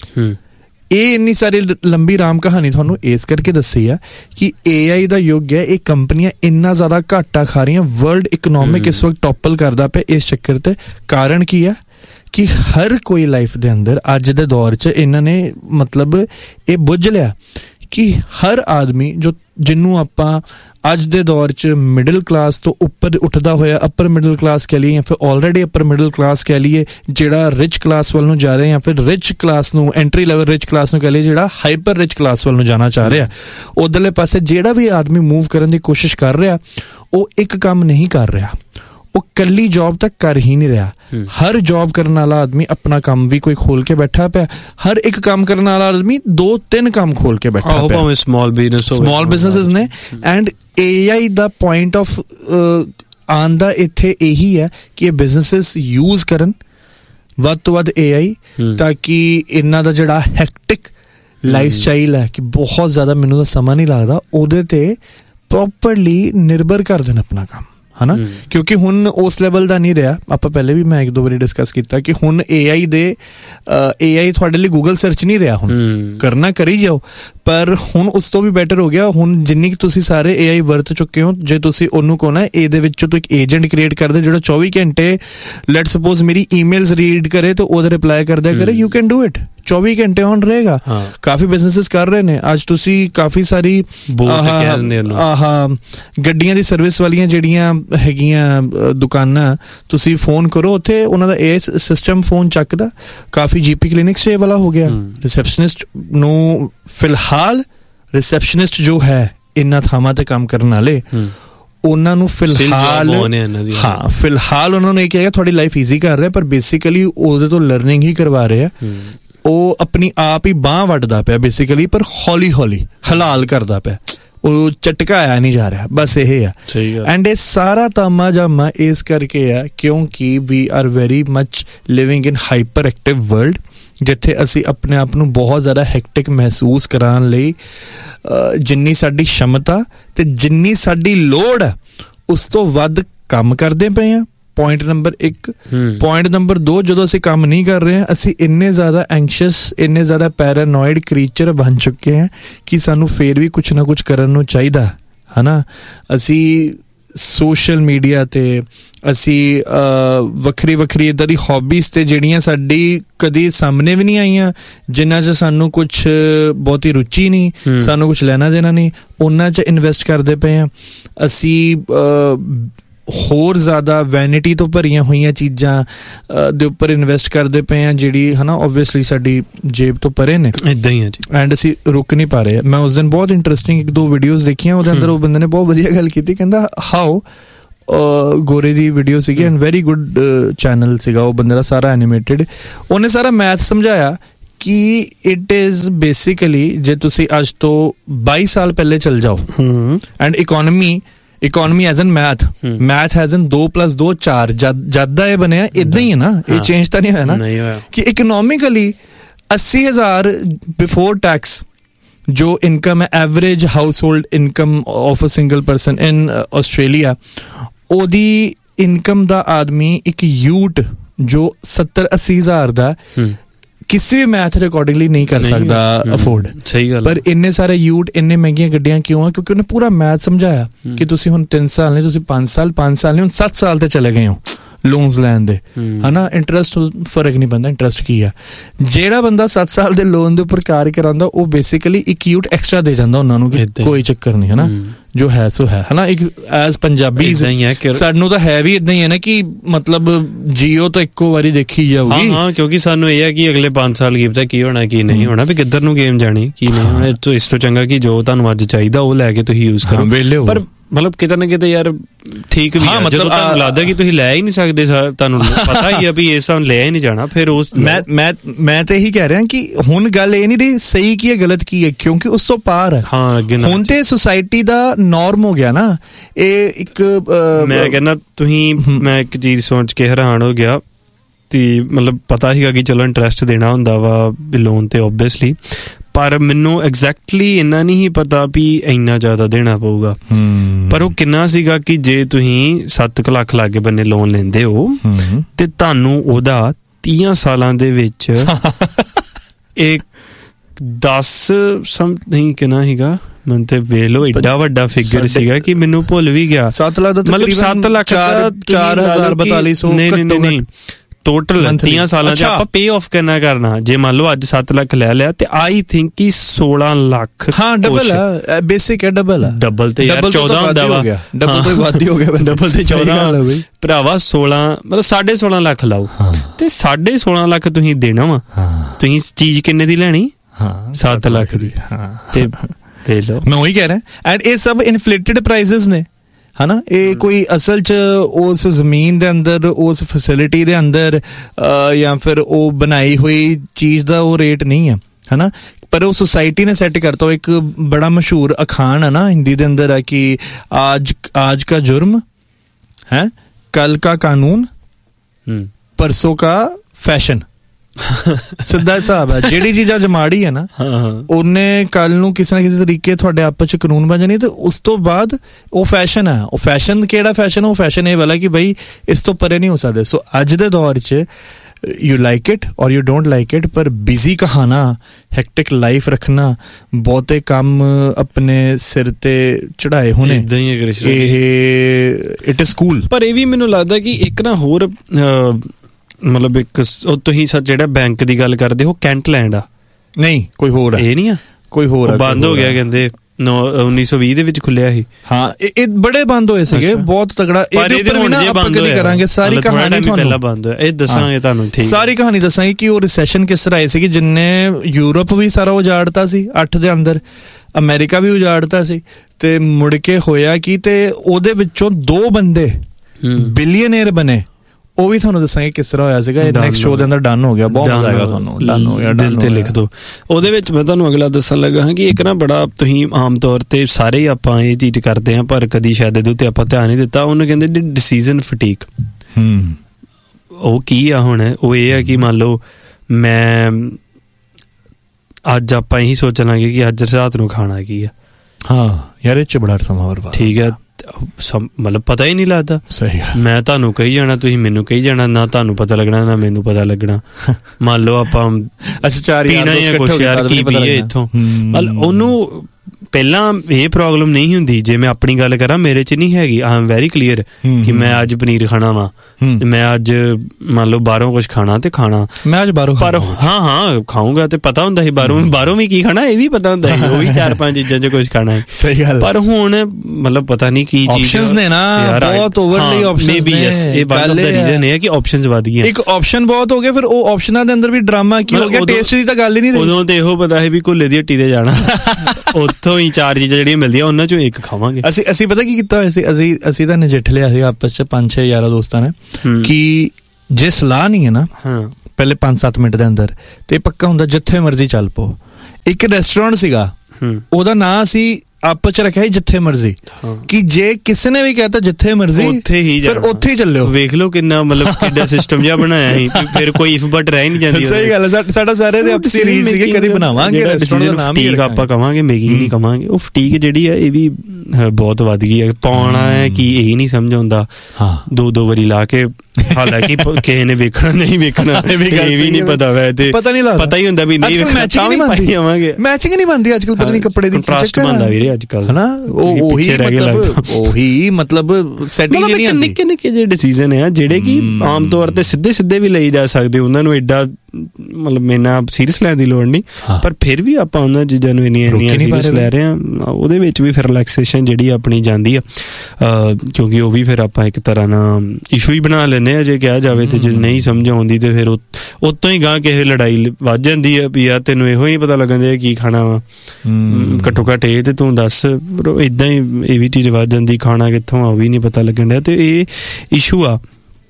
ਇਹ ਇੰਨੀ ਸਾਰੀ ਲੰਬੀ ਰਾਮ ਕਹਾਣੀ ਤੁਹਾਨੂੰ ਇਸ ਕਰਕੇ ਦੱਸੀ ਆ ਕਿ ਏ ਆਈ ਦਾ ਯੁੱਗ ਹੈ, ਇਹ ਕੰਪਨੀਆਂ ਇੰਨਾ ਜ਼ਿਆਦਾ ਘਾਟਾ ਖਾ ਰਹੀਆਂ, ਵਰਲਡ ਇਕਨੋਮਿਕ ਇਸ ਵਕਤ ਟੋਪਲ ਕਰਦਾ ਪਿਆ ਇਸ ਚੱਕਰ ਤੇ। ਕਾਰਨ ਕੀ ਆ ਕਿ ਹਰ ਕੋਈ ਲਾਈਫ ਦੇ ਅੰਦਰ ਅੱਜ ਦੇ ਦੌਰ 'ਚ ਇਹਨਾਂ ਨੇ ਮਤਲਬ ਇਹ ਬੁੱਝ ਲਿਆ ਕਿ ਹਰ ਆਦਮੀ ਜੋ ਜਿਹਨੂੰ ਆਪਾਂ ਅੱਜ ਦੇ ਦੌਰ 'ਚ ਮਿਡਲ ਕਲਾਸ ਤੋਂ ਉੱਪਰ ਉੱਠਦਾ ਹੋਇਆ ਅਪਰ ਮਿਡਲ ਕਲਾਸ ਕਹਿ ਲਈਏ, ਜਾਂ ਫਿਰ ਆਲਰੇਡੀ ਅਪਰ ਮਿਡਲ ਕਲਾਸ ਕਹਿ ਲਈਏ, ਜਿਹੜਾ ਰਿਚ ਕਲਾਸ ਵੱਲ ਨੂੰ ਜਾ ਰਿਹਾ, ਜਾਂ ਫਿਰ ਰਿਚ ਕਲਾਸ ਨੂੰ ਐਂਟਰੀ ਲੈਵਲ ਰਿਚ ਕਲਾਸ ਨੂੰ ਕਹਿ ਲਈਏ, ਜਿਹੜਾ ਹਾਈਪਰ ਰਿਚ ਕਲਾਸ ਵੱਲ ਨੂੰ ਜਾਣਾ ਚਾਹ ਰਿਹਾ, ਉਧਰਲੇ ਪਾਸੇ ਜਿਹੜਾ ਵੀ ਆਦਮੀ ਮੂਵ ਕਰਨ ਦੀ ਕੋਸ਼ਿਸ਼ ਕਰ ਰਿਹਾ, ਉਹ ਇੱਕ ਕੰਮ ਨਹੀਂ ਕਰ ਰਿਹਾ, ਉਹ ਕੱਲੀ ਜੌਬ ਤੱਕ ਕਰ ਹੀ ਨਹੀਂ ਰਿਹਾ। ਹਰ ਜੌਬ ਕਰਨ ਵਾਲਾ ਆਦਮੀ ਆਪਣਾ ਕੰਮ ਵੀ ਕੋਈ ਖੋਲ ਕੇ ਬੈਠਾ ਪਿਆ, ਹਰ ਇੱਕ ਕੰਮ ਕਰਨ ਵਾਲਾ ਆਦਮੀ ਦੋ ਤਿੰਨ ਕੰਮ ਖੋਲ ਕੇ ਬੈਠਾ ਪਿਆ, ਭਾਵੇਂ ਸਮਾਲ ਬਿਜ਼ਨਸ ਸਮਾਲ ਬਿਜ਼ਨਸਿਸ ਨੇ। And A I the point of ਆਨ ਦਾ ਇੱਥੇ ਇਹੀ ਹੈ ਕਿ ਇਹ ਬਿਜ਼ਨਸਿਸ ਯੂਜ਼ ਕਰਨ ਵੱਧ ਤੋਂ ਵੱਧ ਏ ਆਈ, ਤਾਂ ਕਿ ਇਹਨਾਂ ਦਾ ਜਿਹੜਾ ਹੈਕਟਿਕ ਲਾਈਫ ਸਟਾਈਲ ਹੈ ਕਿ ਬਹੁਤ ਜ਼ਿਆਦਾ ਮੈਨੂੰ ਤਾਂ ਸਮਾਂ ਨਹੀਂ ਲੱਗਦਾ, ਉਹਦੇ ਤੇ ਪ੍ਰੋਪਰਲੀ ਨਿਰਭਰ ਕਰ ਦੇਣ ਆਪਣਾ ਕੰਮ, ਹਨਾ। ਕਿਉਂਕਿ ਹੁਣ ਉਸ ਲੈਵਲ ਦਾ ਨਹੀਂ ਰਿਹਾ। ਆਪਾਂ ਪਹਿਲੇ ਵੀ ਮੈਂ ਇੱਕ ਦੋ ਵਾਰੀ ਡਿਸਕਸ ਕੀਤਾ ਕਿ ਹੁਣ ਏ ਆਈ ਦੇ ਏ ਆਈ ਤੁਹਾਡੇ ਲਈ ਗੂਗਲ ਸਰਚ ਨਹੀਂ ਰਿਹਾ, ਹੁਣ ਕਰਨਾ ਕਰੀ ਜਾਓ, ਪਰ ਹੁਣ ਉਸ ਤੋਂ ਵੀ ਬੈਟਰ ਹੋ ਗਿਆ। ਹੁਣ ਜਿੰਨੀ ਤੁਸੀਂ ਸਾਰੇ ਏ ਆਈ ਵਰਤ ਚੁੱਕੇ ਹੋ, ਜੇ ਤੁਸੀਂ ਉਹਨੂੰ ਕਹੋ ਨਾ ਇਹਦੇ ਵਿੱਚੋਂ ਤੂੰ ਇੱਕ ਏਜੰਟ ਕ੍ਰੀਏਟ ਕਰ ਦੇ ਜਿਹੜਾ ਚੌਵੀ ਘੰਟੇ ਲੈਟ ਸਪੋਜ਼ ਮੇਰੀ ਈਮੇਲਸ ਰੀਡ ਕਰੇ ਤੇ ਉਹਦੇ ਰਿਪਲਾਈ ਕਰਦਿਆ ਕਰੇ, ਯੂ ਕੈਨ ਡੂ ਇਟ। ਚੌਵੀ ਘੰਟੇ ਔਨ ਰਹੇਗਾ। ਕਾਫੀ ਬਿਜ਼ਨੈਸਿਸ ਕਰ ਰਹੇ ਨੇ ਅੱਜ। ਤੁਸੀਂ ਕਾਫੀ ਸਾਰੀ ਆਹ ਗੱਡੀਆਂ ਦੀ ਸਰਵਿਸ ਵਾਲੀਆਂ ਜਿਹੜੀਆਂ ਹੈਗੀਆਂ ਦੁਕਾਨਾਂ, ਤੁਸੀਂ ਫੋਨ ਕਰੋ ਉੱਥੇ ਉਹਨਾਂ ਦਾ ਇਹ ਸਿਸਟਮ ਫੋਨ ਚੱਕਦਾ। ਕਾਫੀ ਜੀਪੀ ਕਲੀਨਿਕਸ ਇਹ ਵਾਲਾ ਹੋ ਗਿਆ। ਰਿਸੈਪਸ਼ਨਿਸਟ ਨੂੰ ਫਿਲਹਾਲ ਰਿਸੈਪਸ਼ਨਿਸਟ ਜੋ ਹੈ ਇਹਨਾਂ ਥਾਵਾਂ ਤੇ ਕੰਮ ਕਰਨ ਵਾਲੇ, ਉਹਨਾਂ ਨੂੰ ਫਿਲਹਾਲ ਹਾਂ ਫਿਲਹਾਲ ਉਹਨਾਂ ਨੂੰ ਇਹ ਕਿਹਾ ਤੁਹਾਡੀ ਲਾਈਫ ਈਜ਼ੀ ਕਰ ਰਿਹਾ, ਪਰ ਬੇਸਿਕਲੀ ਉਹਦੇ ਤੋਂ ਲਰਨਿੰਗ ਹੀ ਕਰਵਾ ਰਹੇ ਆ। ਉਹ ਆਪਣੀ ਆਪ ਹੀ ਬਾਂਹ ਵੱਢਦਾ ਪਿਆ ਬੇਸਿਕਲੀ, ਪਰ ਹੌਲੀ ਹੌਲੀ ਹਲਾਲ ਕਰਦਾ ਪਿਆ, ਉਹ ਝਟਕਾਇਆ ਨਹੀਂ ਜਾ ਰਿਹਾ। ਬਸ ਇਹ ਆ। ਐਂਡ ਇਹ ਸਾਰਾ ਤਾਮਾ ਜਾਮਾ ਇਸ ਕਰਕੇ ਆ ਕਿਉਂਕਿ ਵੀ are very much living in hyper active world, ਜਿੱਥੇ ਅਸੀਂ ਆਪਣੇ ਆਪ ਨੂੰ ਬਹੁਤ ਜ਼ਿਆਦਾ ਹੈਕਟਿਕ ਮਹਿਸੂਸ ਕਰਾਉਣ ਲਈ ਜਿੰਨੀ ਸਾਡੀ ਸ਼ਮਤਾ ਤੇ ਜਿੰਨੀ ਸਾਡੀ ਲੋੜ ਆ ਉਸ ਤੋਂ ਵੱਧ ਕੰਮ ਕਰਦੇ ਪਏ ਆ। ਪੁਆਇੰਟ ਨੰਬਰ ਇੱਕ। ਪੁਆਇੰਟ ਨੰਬਰ ਦੋ, ਜਦੋਂ ਅਸੀਂ ਕੰਮ ਨਹੀਂ ਕਰ ਰਹੇ ਹਾਂ ਅਸੀਂ ਇੰਨੇ ਜ਼ਿਆਦਾ ਐਂਕਸ਼ੀਅਸ, ਇੰਨੇ ਜ਼ਿਆਦਾ ਪੈਰਾਨੋਇਡ ਕ੍ਰੀਚਰ ਬਣ ਚੁੱਕੇ ਹਾਂ ਕਿ ਸਾਨੂੰ ਫੇਰ ਵੀ ਕੁਛ ਨਾ ਕੁਛ ਕਰਨ ਨੂੰ ਚਾਹੀਦਾ ਹੈ ਨਾ। ਅਸੀਂ ਸੋਸ਼ਲ ਮੀਡੀਆ ਤੇ ਅਸੀਂ ਵੱਖਰੀ ਵੱਖਰੀ ਇੱਦਾਂ ਦੀ ਹੌਬੀਜ਼ ਤੇ ਜਿਹੜੀਆਂ ਸਾਡੀ ਕਦੀ ਸਾਹਮਣੇ ਵੀ ਨਹੀਂ ਆਈਆਂ, ਜਿਨ੍ਹਾਂ 'ਚ ਸਾਨੂੰ ਕੁਛ ਬਹੁਤੀ ਰੁਚੀ ਨਹੀਂ, ਸਾਨੂੰ ਕੁਛ ਲੈਣਾ ਦੇਣਾ ਨਹੀਂ, ਉਹਨਾਂ 'ਚ ਇਨਵੈਸਟ ਕਰਦੇ ਪਏ ਹਾਂ। ਅਸੀਂ ਹੋਰ ਜ਼ਿਆਦਾ ਵੈਨਿਟੀ ਤੋਂ ਭਰੀਆਂ ਹੋਈਆਂ ਚੀਜ਼ਾਂ ਦੇ ਉੱਪਰ ਇਨਵੈਸਟ ਕਰਦੇ ਪਏ ਹਾਂ, ਜਿਹੜੀ ਹੈ ਨਾ ਓਬਵੀਅਸਲੀ ਸਾਡੀ ਜੇਬ ਤੋਂ ਪਰੇ ਨੇ। ਇੱਦਾਂ ਹੀ ਹੈ ਜੀ। ਐਂਡ ਅਸੀਂ ਰੁਕ ਨਹੀਂ ਪਾ ਰਹੇ। ਮੈਂ ਉਸ ਦਿਨ ਬਹੁਤ ਇੰਟਰਸਟਿੰਗ ਇੱਕ ਦੋ ਵੀਡੀਓਜ਼ ਦੇਖੀਆਂ, ਉਹਦੇ ਅੰਦਰ ਉਹ ਬੰਦੇ ਨੇ ਬਹੁਤ ਵਧੀਆ ਗੱਲ ਕੀਤੀ। ਕਹਿੰਦਾ ਹਾਓ ਗੋਰੇ ਦੀ ਵੀਡੀਓ ਸੀਗੀ ਐਂਡ ਵੈਰੀ ਗੁੱਡ ਚੈਨਲ ਸੀਗਾ ਉਹ ਬੰਦੇ ਦਾ, ਸਾਰਾ ਐਨੀਮੇਟਿਡ। ਉਹਨੇ ਸਾਰਾ ਮੈਥ ਸਮਝਾਇਆ ਕਿ ਇਟ ਇਜ਼ ਬੇਸਿਕਲੀ ਜੇ ਤੁਸੀਂ ਅੱਜ ਤੋਂ ਬਾਈ ਸਾਲ ਪਹਿਲੇ ਚਲ ਜਾਓ and economy economy as an math math as an ਦੋ ਪਲੱਸ ਦੋ ਚਾਰ ਜਦ ਜਦ ਦਾ ਇਹ ਬਣਿਆ ਏਦਾਂ ਹੀ ਹੈ ਨਾ, ਇਹ ਚੇਂਜ ਤਾਂ ਨਹੀਂ ਹੋਇਆ ਨਾ ਕਿ ਇਕਨੋਮਿਕਲੀ अस्सी हजार बिफोर टैक्स जो इनकम है, average house hold income of a single person in Australia, ओदी इनकम दा आदमी एक यूट जो सत्तर अस्सी हजार दा किसी भी मैथ दे अकॉर्डिंगली नहीं कर सकता अफोर्ड। सही गल। पर इन्ने सारे यूट इन्ने महंगियां गड्डियां क्यों है? क्योंकि उन्हें पूरा मैथ समझाया कि तुसी हुण तीन साल नहीं, तुसी पांच साल पांच साल नहीं, हुण सत्त साल ते चले गए हो ਲੋਨਸ ਲੈਣ ਦੇ, ਹੈ ਨਾ। ਇੰਟਰਸਟ ਫਰਕ ਨਹੀਂ ਪੈਂਦਾ। ਇੰਟਰਸਟ ਕੀ ਆ? ਜਿਹੜਾ ਬੰਦਾ ਸੱਤ ਸਾਲ ਦੇ ਲੋਨ ਦੇ ਉੱਪਰ ਕਾਰ ਕਰਾਉਂਦਾ ਉਹ ਬੇਸਿਕਲੀ ਇੱਕ ਯੂਟ ਐਕਸਟਰਾ ਦੇ ਜਾਂਦਾ ਉਹਨਾਂ ਨੂੰ, ਕੋਈ ਚੱਕਰ ਨਹੀਂ, ਹੈ ਨਾ। ਜੋ ਹੈ ਸੋ ਹੈ, ਹੈ ਨਾ। ਇੱਕ ਐਜ਼ ਪੰਜਾਬੀ ਸਾਨੂੰ ਤਾਂ ਹੈ ਵੀ ਇਦਾਂ ਹੀ ਹੈ ਨਾ ਕਿ ਮਤਲਬ ਜੀਓ ਤਾਂ ਇੱਕੋ ਵਾਰੀ ਦੇਖੀ ਜਾਊਗੀ। ਹਾਂ, ਕਿਉਂਕਿ ਸਾਨੂੰ ਇਹ ਹੈ ਕਿ ਅਗਲੇ ਪੰਜ ਸਾਲ ਕੀ ਪਤਾ ਕੀ ਹੋਣਾ ਕੀ ਨਹੀਂ ਹੋਣਾ, ਵੀ ਕਿੱਧਰ ਨੂੰ ਗੇਮ ਜਾਣੀ ਕੀ ਨਹੀਂ ਹੋਣਾ। ਇਸ ਤੋਂ ਚੰਗਾ ਕਿ ਜੋ ਤੁਹਾਨੂੰ ਅੱਜ ਚਾਹੀਦਾ ਉਹ ਲੈ ਕੇ ਤੁਸੀਂ ਯੂਜ਼ ਕਰੋ, ਵਿਹਲੇ ਹੋ। ਪਰ ਮਤਲਬ ਕਿਤੇ ਨਾ ਕਿਤੇ ਯਾਰ ਠੀਕ ਵੀ ਆ, ਜਦੋਂ ਤੁਹਾਨੂੰ ਲੱਗਦਾ ਕਿ ਤੁਸੀਂ ਲੈ ਹੀ ਨਹੀਂ ਸਕਦੇ, ਤੁਹਾਨੂੰ ਪਤਾ ਹੀ ਆ ਵੀ ਇਹ ਸਭ ਲੈ ਹੀ ਨਹੀਂ ਜਾਣਾ, ਫਿਰ ਉਸ ਮੈਂ ਮੈਂ ਮੈਂ ਤੇ ਇਹੀ ਕਹਿ ਰਿਹਾ ਕਿ ਹੁਣ ਗੱਲ ਇਹ ਨਹੀਂ ਰਹੀ ਸਹੀ ਕੀ ਹੈ ਗਲਤ ਕੀ ਹੈ, ਕਿਉਂਕਿ ਉਸ ਤੋਂ ਪਾਰ ਹੈ। ਹਾਂ, ਹੁਣ ਤੇ ਸੋਸਾਇਟੀ ਦਾ ਨੋਰਮ ਹੋ ਗਿਆ ਨਾ ਇਹ। ਇੱਕ ਮੈਂ ਕਹਿੰਦਾ ਤੁਸੀਂ, ਮੈਂ ਇੱਕ ਚੀਜ਼ ਸੋਚ ਕੇ ਹੈਰਾਨ ਹੋ ਗਿਆ ਤੇ ਮਤਲਬ ਪਤਾ ਸੀਗਾ ਕਿ ਚਲੋ ਇੰਟਰਸਟ ਦੇਣਾ ਹੁੰਦਾ ਵਾ ਲੋਨ ਤੇ ਓਬਵੀਅਸਲੀ, ਪਰ ਮੈਨੂੰ ਐਗਜ਼ੈਕਟਲੀ ਇੰਨਾ ਨਹੀਂ ਪਤਾ ਵੀ ਇੰਨਾ ਜ਼ਿਆਦਾ ਦੇਣਾ ਪਊਗਾ। ਪਰ ਉਹ ਕਿੰਨਾ ਸੀਗਾ ਕਿ ਜੇ ਤੁਸੀਂ ਸੱਤ ਕੁ ਲੱਖ ਲਾਗੇ ਬੰਨੇ ਲੋਨ ਲੈਂਦੇ ਹੋ ਤੇ ਤੁਹਾਨੂੰ ਉਹਦਾ ਤੀਹ ਸਾਲਾਂ ਦੇ ਵਿੱਚ ਇੱਕ ਦਸ ਸਮ ਨਹੀਂ ਕਿੰਨਾ ਸੀਗਾ, ਮੈਨੂੰ ਤੇ ਵੇਖ ਲਓ ਏਡਾ ਵੱਡਾ ਫਿਗਰ ਸੀਗਾ ਕਿ ਮੈਨੂੰ ਭੁੱਲ ਵੀ ਗਿਆ। ਸੱਤ ਲੱਖ ਦਾ ਮਤਲਬ ਸੱਤ ਲੱਖ ਦਾ ਚਾਰ ਹਜ਼ਾਰ ਬਤਾਲੀ ਸੌ ਨਹੀਂ ਨਹੀਂ ਨਹੀਂ ਟੋਟਲ ਤੀਹ ਸਾਲਾਂ ਚ ਆਪਾਂ ਪੇ ਆਫ ਕਰਨਾ ਕਰਨਾ। ਜੇ ਮੰਨ ਲਓ ਅੱਜ ਸੱਤ ਲੱਖ ਲੈ ਲਿਆ ਤੇ ਆਈ ਥਿੰਕ ਕਿ ਸੋਲਾਂ ਲੱਖ। ਹਾਂ, ਡਬਲ ਹੈ, ਬੇਸਿਕ ਹੈ, ਡਬਲ ਹੈ। ਡਬਲ ਤੇ ਯਾਰ ਚੌਦਾਂ ਹੁੰਦਾ ਵਾ, ਡਬਲ ਤੋਂ ਵੱਧ ਹੀ ਹੋ ਗਿਆ। ਡਬਲ ਤੇ ਚੌਦਾਂ ਭਰਾਵਾ, ਸੋਲਾਂ ਮਤਲਬ ਸਾਢੇ ਸੋਲਾਂ ਲੱਖ ਲਾਓ ਤੇ ਸਾਢੇ ਸੋਲਾਂ ਲੱਖ ਤੁਸੀਂ ਦੇਣਾ ਵਾ। ਤੁਸੀਂ ਚੀਜ਼ ਕਿੰਨੇ ਦੀ ਲੈਣੀ? ਸੱਤ ਲੱਖ ਦੀ। ਤੇ ਦੇਖ ਲਓ, ਮੈਂ ਉਹੀ ਕਹਿ ਰਿਹਾ। ਐਂਡ ਇਹ ਸਭ ਇਨਫਲੇਟਡ ਪ੍ਰਾਈਸਿਸ ਨੇ, ਹੈ ਨਾ। ਇਹ ਕੋਈ ਅਸਲ 'ਚ ਉਸ ਜ਼ਮੀਨ ਦੇ ਅੰਦਰ, ਉਸ ਫੈਸਿਲਿਟੀ ਦੇ ਅੰਦਰ ਜਾਂ ਫਿਰ ਉਹ ਬਣਾਈ ਹੋਈ ਚੀਜ਼ ਦਾ ਉਹ ਰੇਟ ਨਹੀਂ ਹੈ, ਹੈ ਨਾ। ਪਰ ਉਹ ਸੋਸਾਇਟੀ ਨੇ ਸੈੱਟ ਕਰਤਾ। ਉਹ ਇੱਕ ਬੜਾ ਮਸ਼ਹੂਰ ਅਖਾਣ ਹੈ ਨਾ ਹਿੰਦੀ ਦੇ ਅੰਦਰ ਹੈ ਕਿ ਆਜ ਆਜ ਕਾ ਜੁਰਮ ਹੈ, ਕੱਲ ਕਾ ਕਾਨੂੰਨ, ਪਰਸੋਂ ਕਾ ਫੈਸ਼ਨ। ਸਿੱਧਾ ਹਿਸਾਬ ਹੈ। ਜਿਹੜੀ ਚੀਜ਼ ਅੱਜ ਮਾੜੀ ਹੈ ਨਾ ਉਹਨੇ ਕੱਲ ਨੂੰ ਕਿਸੇ ਨਾ ਕਿਸੇ ਤਰੀਕੇ ਤੁਹਾਡੇ ਆਪਸ ਚ ਕਾਨੂੰਨ ਬਣ ਜਾਣੀ, ਤੇ ਉਸ ਤੋਂ ਬਾਅਦ ਉਹ ਫੈਸ਼ਨ ਹੈ। ਉਹ ਫੈਸ਼ਨ ਕਿਹੜਾ ਫੈਸ਼ਨ? ਉਹ ਫੈਸ਼ਨ ਇਹ ਵਾਲਾ ਕਿ ਬਈ ਇਸ ਤੋਂ ਪਰੇ ਨਹੀਂ ਹੋ ਸਕਦੇ। ਸੋ ਅੱਜ ਦੇ ਦੌਰ ਚ ਯੂ ਲਾਈਕ ਇਟ ਔਰ ਯੂ ਡੋਂਟ ਲਾਈਕ ਇਟ, ਪਰ ਬਿਜ਼ੀ ਕਹਾਣਾ, ਹੈਕਟਿਕ ਲਾਈਫ ਰੱਖਣਾ, ਬਹੁਤੇ ਕੰਮ ਆਪਣੇ ਸਿਰ ਤੇ ਚੜਾਏ ਹੋਣੇ, ਇਹ ਇਟ ਇਜ਼ ਕੂਲ। ਪਰ ਇਹ ਵੀ ਮੈਨੂੰ ਲੱਗਦਾ ਕਿ ਇੱਕ ਨਾ ਹੋਰ ਮਤਲਬ ਇੱਕ ਉਹ ਤੁਸੀਂ ਸੱਚ ਜਿਹੜਾ ਬੈਂਕ ਦੀ ਗੱਲ ਕਰਦੇ ਹੋ ਕੈਂਟਲੈਂਡ ਆ? ਨਹੀਂ, ਕੋਈ ਹੋਰ ਆ। ਇਹ ਨਹੀਂ ਆ, ਕੋਈ ਹੋਰ ਆ, ਬੰਦ ਹੋ ਗਿਆ ਕਹਿੰਦੇ ਉੱਨੀ ਸੌ ਵੀਹ ਦੇ ਵਿੱਚ ਖੁੱਲਿਆ ਸੀ। ਹਾਂ, ਇਹ ਬੜੇ ਬੰਦ ਹੋਏ ਸੀਗੇ, ਬਹੁਤ ਤਗੜਾ। ਇਹਦੇ ਉੱਪਰ ਵੀ ਨਾ ਆਪਾਂ ਕਦੀ ਕਰਾਂਗੇ ਸਾਰੀ ਕਹਾਣੀ, ਪਹਿਲਾਂ ਬੰਦ ਹੋਇਆ, ਇਹ ਦੱਸਾਂਗੇ ਤੁਹਾਨੂੰ। ਠੀਕ, ਸਾਰੀ ਕਹਾਣੀ ਦੱਸਾਂਗੇ ਕਿ ਉਹ ਰਿਸੈਸ਼ਨ ਕਿਸ ਤਰ੍ਹਾਂ ਆਈ ਸੀਗੀ, ਜਿੰਨੇ ਯੂਰਪ ਵੀ ਸਾਰਾ ਉਜਾੜਤਾ ਸੀ ਅੱਠ ਦੇ ਅੰਦਰ, ਅਮਰੀਕਾ ਵੀ ਉਜਾੜਤਾ ਸੀ, ਤੇ ਮੁੜ ਕੇ ਹੋਇਆ ਕੀ, ਤੇ ਉਹਦੇ ਵਿੱਚੋਂ ਦੋ ਬੰਦੇ ਬਿਲੀਅਨੇਅਰ ਬਣੇ। ਉਹ ਵੀ ਤੁਹਾਨੂੰ ਦੱਸਾਂਗੇ ਕਿਸ ਤਰ੍ਹਾਂ ਹੋਇਆ ਸੀਗਾ। ਨੈਕਸਟ ਸ਼ੋਅ ਦੇ ਅੰਦਰ ਡਨ ਹੋ ਗਿਆ, ਬਹੁਤ ਮਜ਼ਾ ਆਏਗਾ ਤੁਹਾਨੂੰ। ਡਨ ਹੋ ਗਿਆ, ਦਿਲ ਤੇ ਲਿਖ ਦੋ। ਉਹਦੇ ਵਿੱਚ ਮੈਂ ਤੁਹਾਨੂੰ ਅਗਲਾ ਦੱਸਣ ਲੱਗਾ ਹਾਂ ਕਿ ਇੱਕ ਨਾ ਬੜਾ, ਤੁਸੀਂ ਆਮ ਤੌਰ ਤੇ ਸਾਰੇ ਹੀ ਆਪਾਂ ਇਹ ਚੀਜ਼ ਕਰਦੇ ਹਾਂ ਪਰ ਕਦੀ ਸ਼ਾਇਦ ਇਹਦੇ ਉੱਤੇ ਆਪਾਂ ਧਿਆਨ ਨਹੀਂ ਦਿੱਤਾ। ਉਹਨੂੰ ਕਹਿੰਦੇ ਡਿਸੀਜ਼ਨ ਫਟੀਕ। ਹੂੰ, ਉਹ ਕੀ ਆ ਹੁਣ? ਉਹ ਇਹ ਆ ਕਿ ਮੰਨ ਲਓ ਮੈਂ ਅੱਜ ਆਪਾਂ ਇਹੀ ਸੋਚ ਲਾਂਗੇ ਕਿ ਅੱਜ ਰਾਤ ਨੂੰ ਖਾਣਾ ਕੀ ਆ। ਹਾਂ ਯਾਰ, ਇਹ ਚ ਬੜਾ ਸਮਾਂ ਬਰਬਾਦ। ਠੀਕ ਹੈ, ਮਤਲਬ ਪਤਾ ਹੀ ਨਹੀਂ ਲੱਗਦਾ। ਸਹੀ, ਮੈਂ ਤੁਹਾਨੂੰ ਕਹੀ ਜਾਣਾ, ਤੁਸੀਂ ਮੈਨੂੰ ਕਹੀ ਜਾਣਾ, ਨਾ ਤੁਹਾਨੂੰ ਪਤਾ ਲੱਗਣਾ ਨਾ ਮੈਨੂੰ ਪਤਾ ਲੱਗਣਾ। ਮੰਨ ਲਓ ਆਪਾਂ ਅੱਛਾ ਚਾਰ ਪੀਣਾ ਜਾਂ ਕੁਛ, ਯਾਰ ਕੀ ਪੀਏ ਇੱਥੋਂ। ਉਹਨੂੰ ਪਹਿਲਾਂ ਇਹ ਪ੍ਰੋਬਲਮ ਨਹੀਂ ਹੁੰਦੀ। ਜੇ ਮੈਂ ਆਪਣੀ ਗੱਲ ਕਰਾਂ, ਮੇਰੇ ਚ ਨਹੀਂ ਹੈਗੀ। ਆਈ ਐਮ ਵੈਰੀ ਕਲੀਅਰ ਕਿ ਮੈਂ ਅੱਜ ਪਨੀਰ ਖਾਣਾ ਵਾ, ਮੈਂ ਅੱਜ ਮੰਨ ਲਓ ਬਾਹਰੋਂ ਕੁਛ ਖਾਣਾ ਤੇ ਖਾਣਾ ਮੈਂ ਅੱਜ ਬਾਹਰੋਂ, ਪਰ ਹਾਂ ਹਾਂ ਖਾਊਂਗਾ ਤੇ ਪਤਾ ਹੁੰਦਾ ਸੀ ਬਾਹਰੋਂ ਬਾਹਰੋਂ ਵੀ ਕੀ ਖਾਣਾ, ਇਹ ਵੀ ਪਤਾ ਹੁੰਦਾ ਸੀ, ਉਹ ਵੀ ਚਾਰ ਪੰਜ ਚੀਜ਼ਾਂ ਚ ਕੁਛ ਖਾਣਾ ਹੈ। ਸਹੀ ਗੱਲ। ਪਰ ਹੁਣ ਮਤਲਬ ਪਤਾ ਨਹੀਂ ਕੀ ਚੀਜ਼ ਆਪਸ਼ਨਸ ਨੇ ਨਾ, ਬਹੁਤ ਓਵਰਲੀ ਆਪਸ਼ਨਸ ਨੇ। ਇਹ ਗੱਲ ਦਾ ਰੀਜ਼ਨ ਹੈ ਕਿ ਆਪਸ਼ਨਸ ਵਧ ਗਈਆਂ। ਇੱਕ ਆਪਸ਼ਨ ਬਹੁਤ ਹੋ ਗਏ, ਫਿਰ ਉਹ ਆਪਸ਼ਨਾਂ ਦੇ ਅੰਦਰ ਵੀ ਡਰਾਮਾ ਕੀ ਹੋ ਗਿਆ, ਟੇਸਟ ਦੀ ਤਾਂ ਗੱਲ ਹੀ ਨਹੀਂ ਰਹੀ। ਉਦੋਂ ਤੇ ਇਹੋ ਪਤਾ ਹੈ ਵੀ ਘੁੱਲੇ ਦੀ ਹੱਟੀ ਤੇ ਜਾਣਾ, ਉੱਥੋਂ ਹੀ ਚਾਰ ਚੀਜ਼ਾਂ ਜਿਹੜੀਆਂ ਮਿਲਦੀਆਂ ਉਹਨਾਂ ਚੋਂ ਇੱਕ ਖਾਵਾਂਗੇ। ਅਸੀਂ ਅਸੀਂ ਪਤਾ ਕੀ ਕੀਤਾ ਹੋਇਆ ਸੀ, ਅਸੀਂ ਅਸੀਂ ਤਾਂ ਨਜਿੱਠ ਲਿਆ ਸੀ ਆਪਸ ਚ ਪੰਜ ਛੇ ਯਾਰਾਂ ਦੋਸਤਾਂ ਨੇ ਕਿ ਜੇ ਸਲਾਹ ਨਹੀਂ ਹੈ ਨਾ ਪਹਿਲੇ ਪੰਜ ਸੱਤ ਮਿੰਟ ਦੇ ਅੰਦਰ, ਤੇ ਪੱਕਾ ਹੁੰਦਾ ਜਿੱਥੇ ਮਰਜ਼ੀ ਚੱਲ ਪੋ। ਇੱਕ ਰੈਸਟੋਰੈਂਟ ਸੀਗਾ, ਉਹਦਾ ਨਾਂ ਅਸੀਂ ਆਪਸ ਚ ਰੱਖਿਆ ਸੀ ਜਿੱਥੇ ਮਰਜ਼ੀ, ਕਿ ਜੇ ਕਿਸੇ ਨੇ ਵੀ ਕਹਿਤਾ ਜਿੱਥੇ ਮਰਜ਼ੀ ਉੱਥੇ ਹੀ ਫਿਰ ਉੱਥੇ ਹੀ ਚੱਲਿਓ। ਵੇਖ ਲਓ ਕਿੰਨਾ ਮਤਲਬ ਕਿੱਡਾ ਸਿਸਟਮ ਜਿਹਾ ਬਣਾਇਆ ਸੀ, ਫਿਰ ਕੋਈ ਇਫ ਬਟ ਰਹਿ ਨਹੀਂ ਜਾਂਦੀ। ਸਹੀ ਗੱਲ ਹੈ, ਸਾਡਾ ਸਾਰੇ ਦੇ ਆਪਸੀ ਰੀਤ ਸੀਗੀ ਕਦੀ ਬਣਾਵਾਂਗੇ ਰੈਸਟੋਰੈਂਟ ਦਾ ਨਾਮ ਹੀ ਆਪਾਂ ਕਵਾਂਗੇ, ਮੇਕਿੰਗ ਨਹੀਂ ਕਵਾਂਗੇ। ਉਹ ਫਟੀਕ ਜਿਹੜੀ ਹੈ ਇਹ ਵੀ ਬਹੁਤ ਵੱਧ ਗਈ ਹੈ। ਪਾਉਣਾ ਹੈ ਕਿ ਇਹ ਨਹੀਂ ਸਮਝ ਆਉਂਦਾ, ਦੋ ਦੋ ਵਾਰੀ ਲਾ ਕੇ, ਹਾਲਾਂਕਿ ਕਿਸੇ ਨੇ ਵੇਖਣਾ ਨਹੀਂ ਵੇਖਣਾ ਇਹ ਵੀ ਨਹੀਂ ਪਤਾ ਵੈ, ਤੇ ਪਤਾ ਨਹੀਂ ਲੱਗਦਾ, ਪਤਾ ਹੀ ਹੁੰਦਾ ਵੀ ਨਹੀਂ ਵੇਖਣਾ, ਤਾਂ ਵੀ ਪਾਈ ਆਵਾਂਗੇ। ਮੈਚਿੰਗ ਨਹੀਂ ਬਣਦੀ ਅੱਜ ਕੱਲ, ਪਤਾ ਨਹੀਂ ਕੱਪੜੇ ਦੀ ਕੰਟਰਾਸਟ ਬਣਦਾ ਵੀਰੇ ਅੱਜ ਕੱਲ, ਹਨਾ। ਉਹ ਉਹੀ ਮਤਲਬ ਉਹੀ ਮਤਲਬ ਸੈਟਿੰਗ ਨਹੀਂ ਆਉਂਦੀ। ਨਿੱਕੇ ਨਿੱਕੇ ਜਿਹੇ ਡਿਸੀਜ਼ਨ ਆ ਜਿਹੜੇ ਕਿ ਆਮ ਤੌਰ ਤੇ ਸਿੱਧੇ ਸਿੱਧੇ ਵੀ ਲਈ ਜਾ ਸਕਦੇ, ਉਹਨਾਂ ਨੂੰ ਐਡਾ ਮਤਲਬ ਇੰਨਾ ਸੀਰੀਅਸ ਲੈਣ ਦੀ ਲੋੜ ਨਹੀਂ, ਪਰ ਫਿਰ ਵੀ ਆਪਾਂ ਉਹਨਾਂ ਚੀਜ਼ਾਂ ਨੂੰ ਇੰਨੀਆਂ ਇੰਨੀਆਂ ਸੀਰੀਅਸ ਲੈ ਰਹੇ ਹਾਂ। ਉਹਦੇ ਵਿੱਚ ਵੀ ਫਿਰ ਰਿਲੈਕਸੇਸ਼ਨ ਜਿਹੜੀ ਆਪਣੀ ਜਾਂਦੀ ਆ, ਕਿਉਂਕਿ ਉਹ ਵੀ ਫਿਰ ਆਪਾਂ ਇੱਕ ਤਰ੍ਹਾਂ ਨਾਲ ਇਸ਼ੂ ਹੀ ਬਣਾ ਲੈਂਦੇ ਆ ਜੇ ਕਿਹਾ ਜਾਵੇ। ਤੇ ਜੇ ਨਹੀਂ ਸਮਝ ਆਉਂਦੀ ਤੇ ਫਿਰ ਉਤੋਂ ਹੀ ਗਾਂ ਕਿਸੇ ਲੜਾਈ ਵੱਧ ਜਾਂਦੀ ਆ ਵੀ ਯਾਰ ਤੈਨੂੰ ਇਹੋ ਹੀ ਨਹੀਂ ਪਤਾ ਲੱਗਣ ਦਿਆ ਕੀ ਖਾਣਾ ਵਾ, ਘੱਟੋ ਘੱਟ ਇਹ ਤੇ ਤੂੰ ਦੱਸ। ਏਦਾਂ ਹੀ ਇਹ ਵੀ ਚੀਜ਼ ਵੱਧ ਜਾਂਦੀ, ਖਾਣਾ ਕਿੱਥੋਂ ਆ ਉਹ ਵੀ ਨਹੀਂ ਪਤਾ ਲੱਗਣ ਡਿਆ। ਤੇ ਇਹ ਇਸ਼ੂ ਆ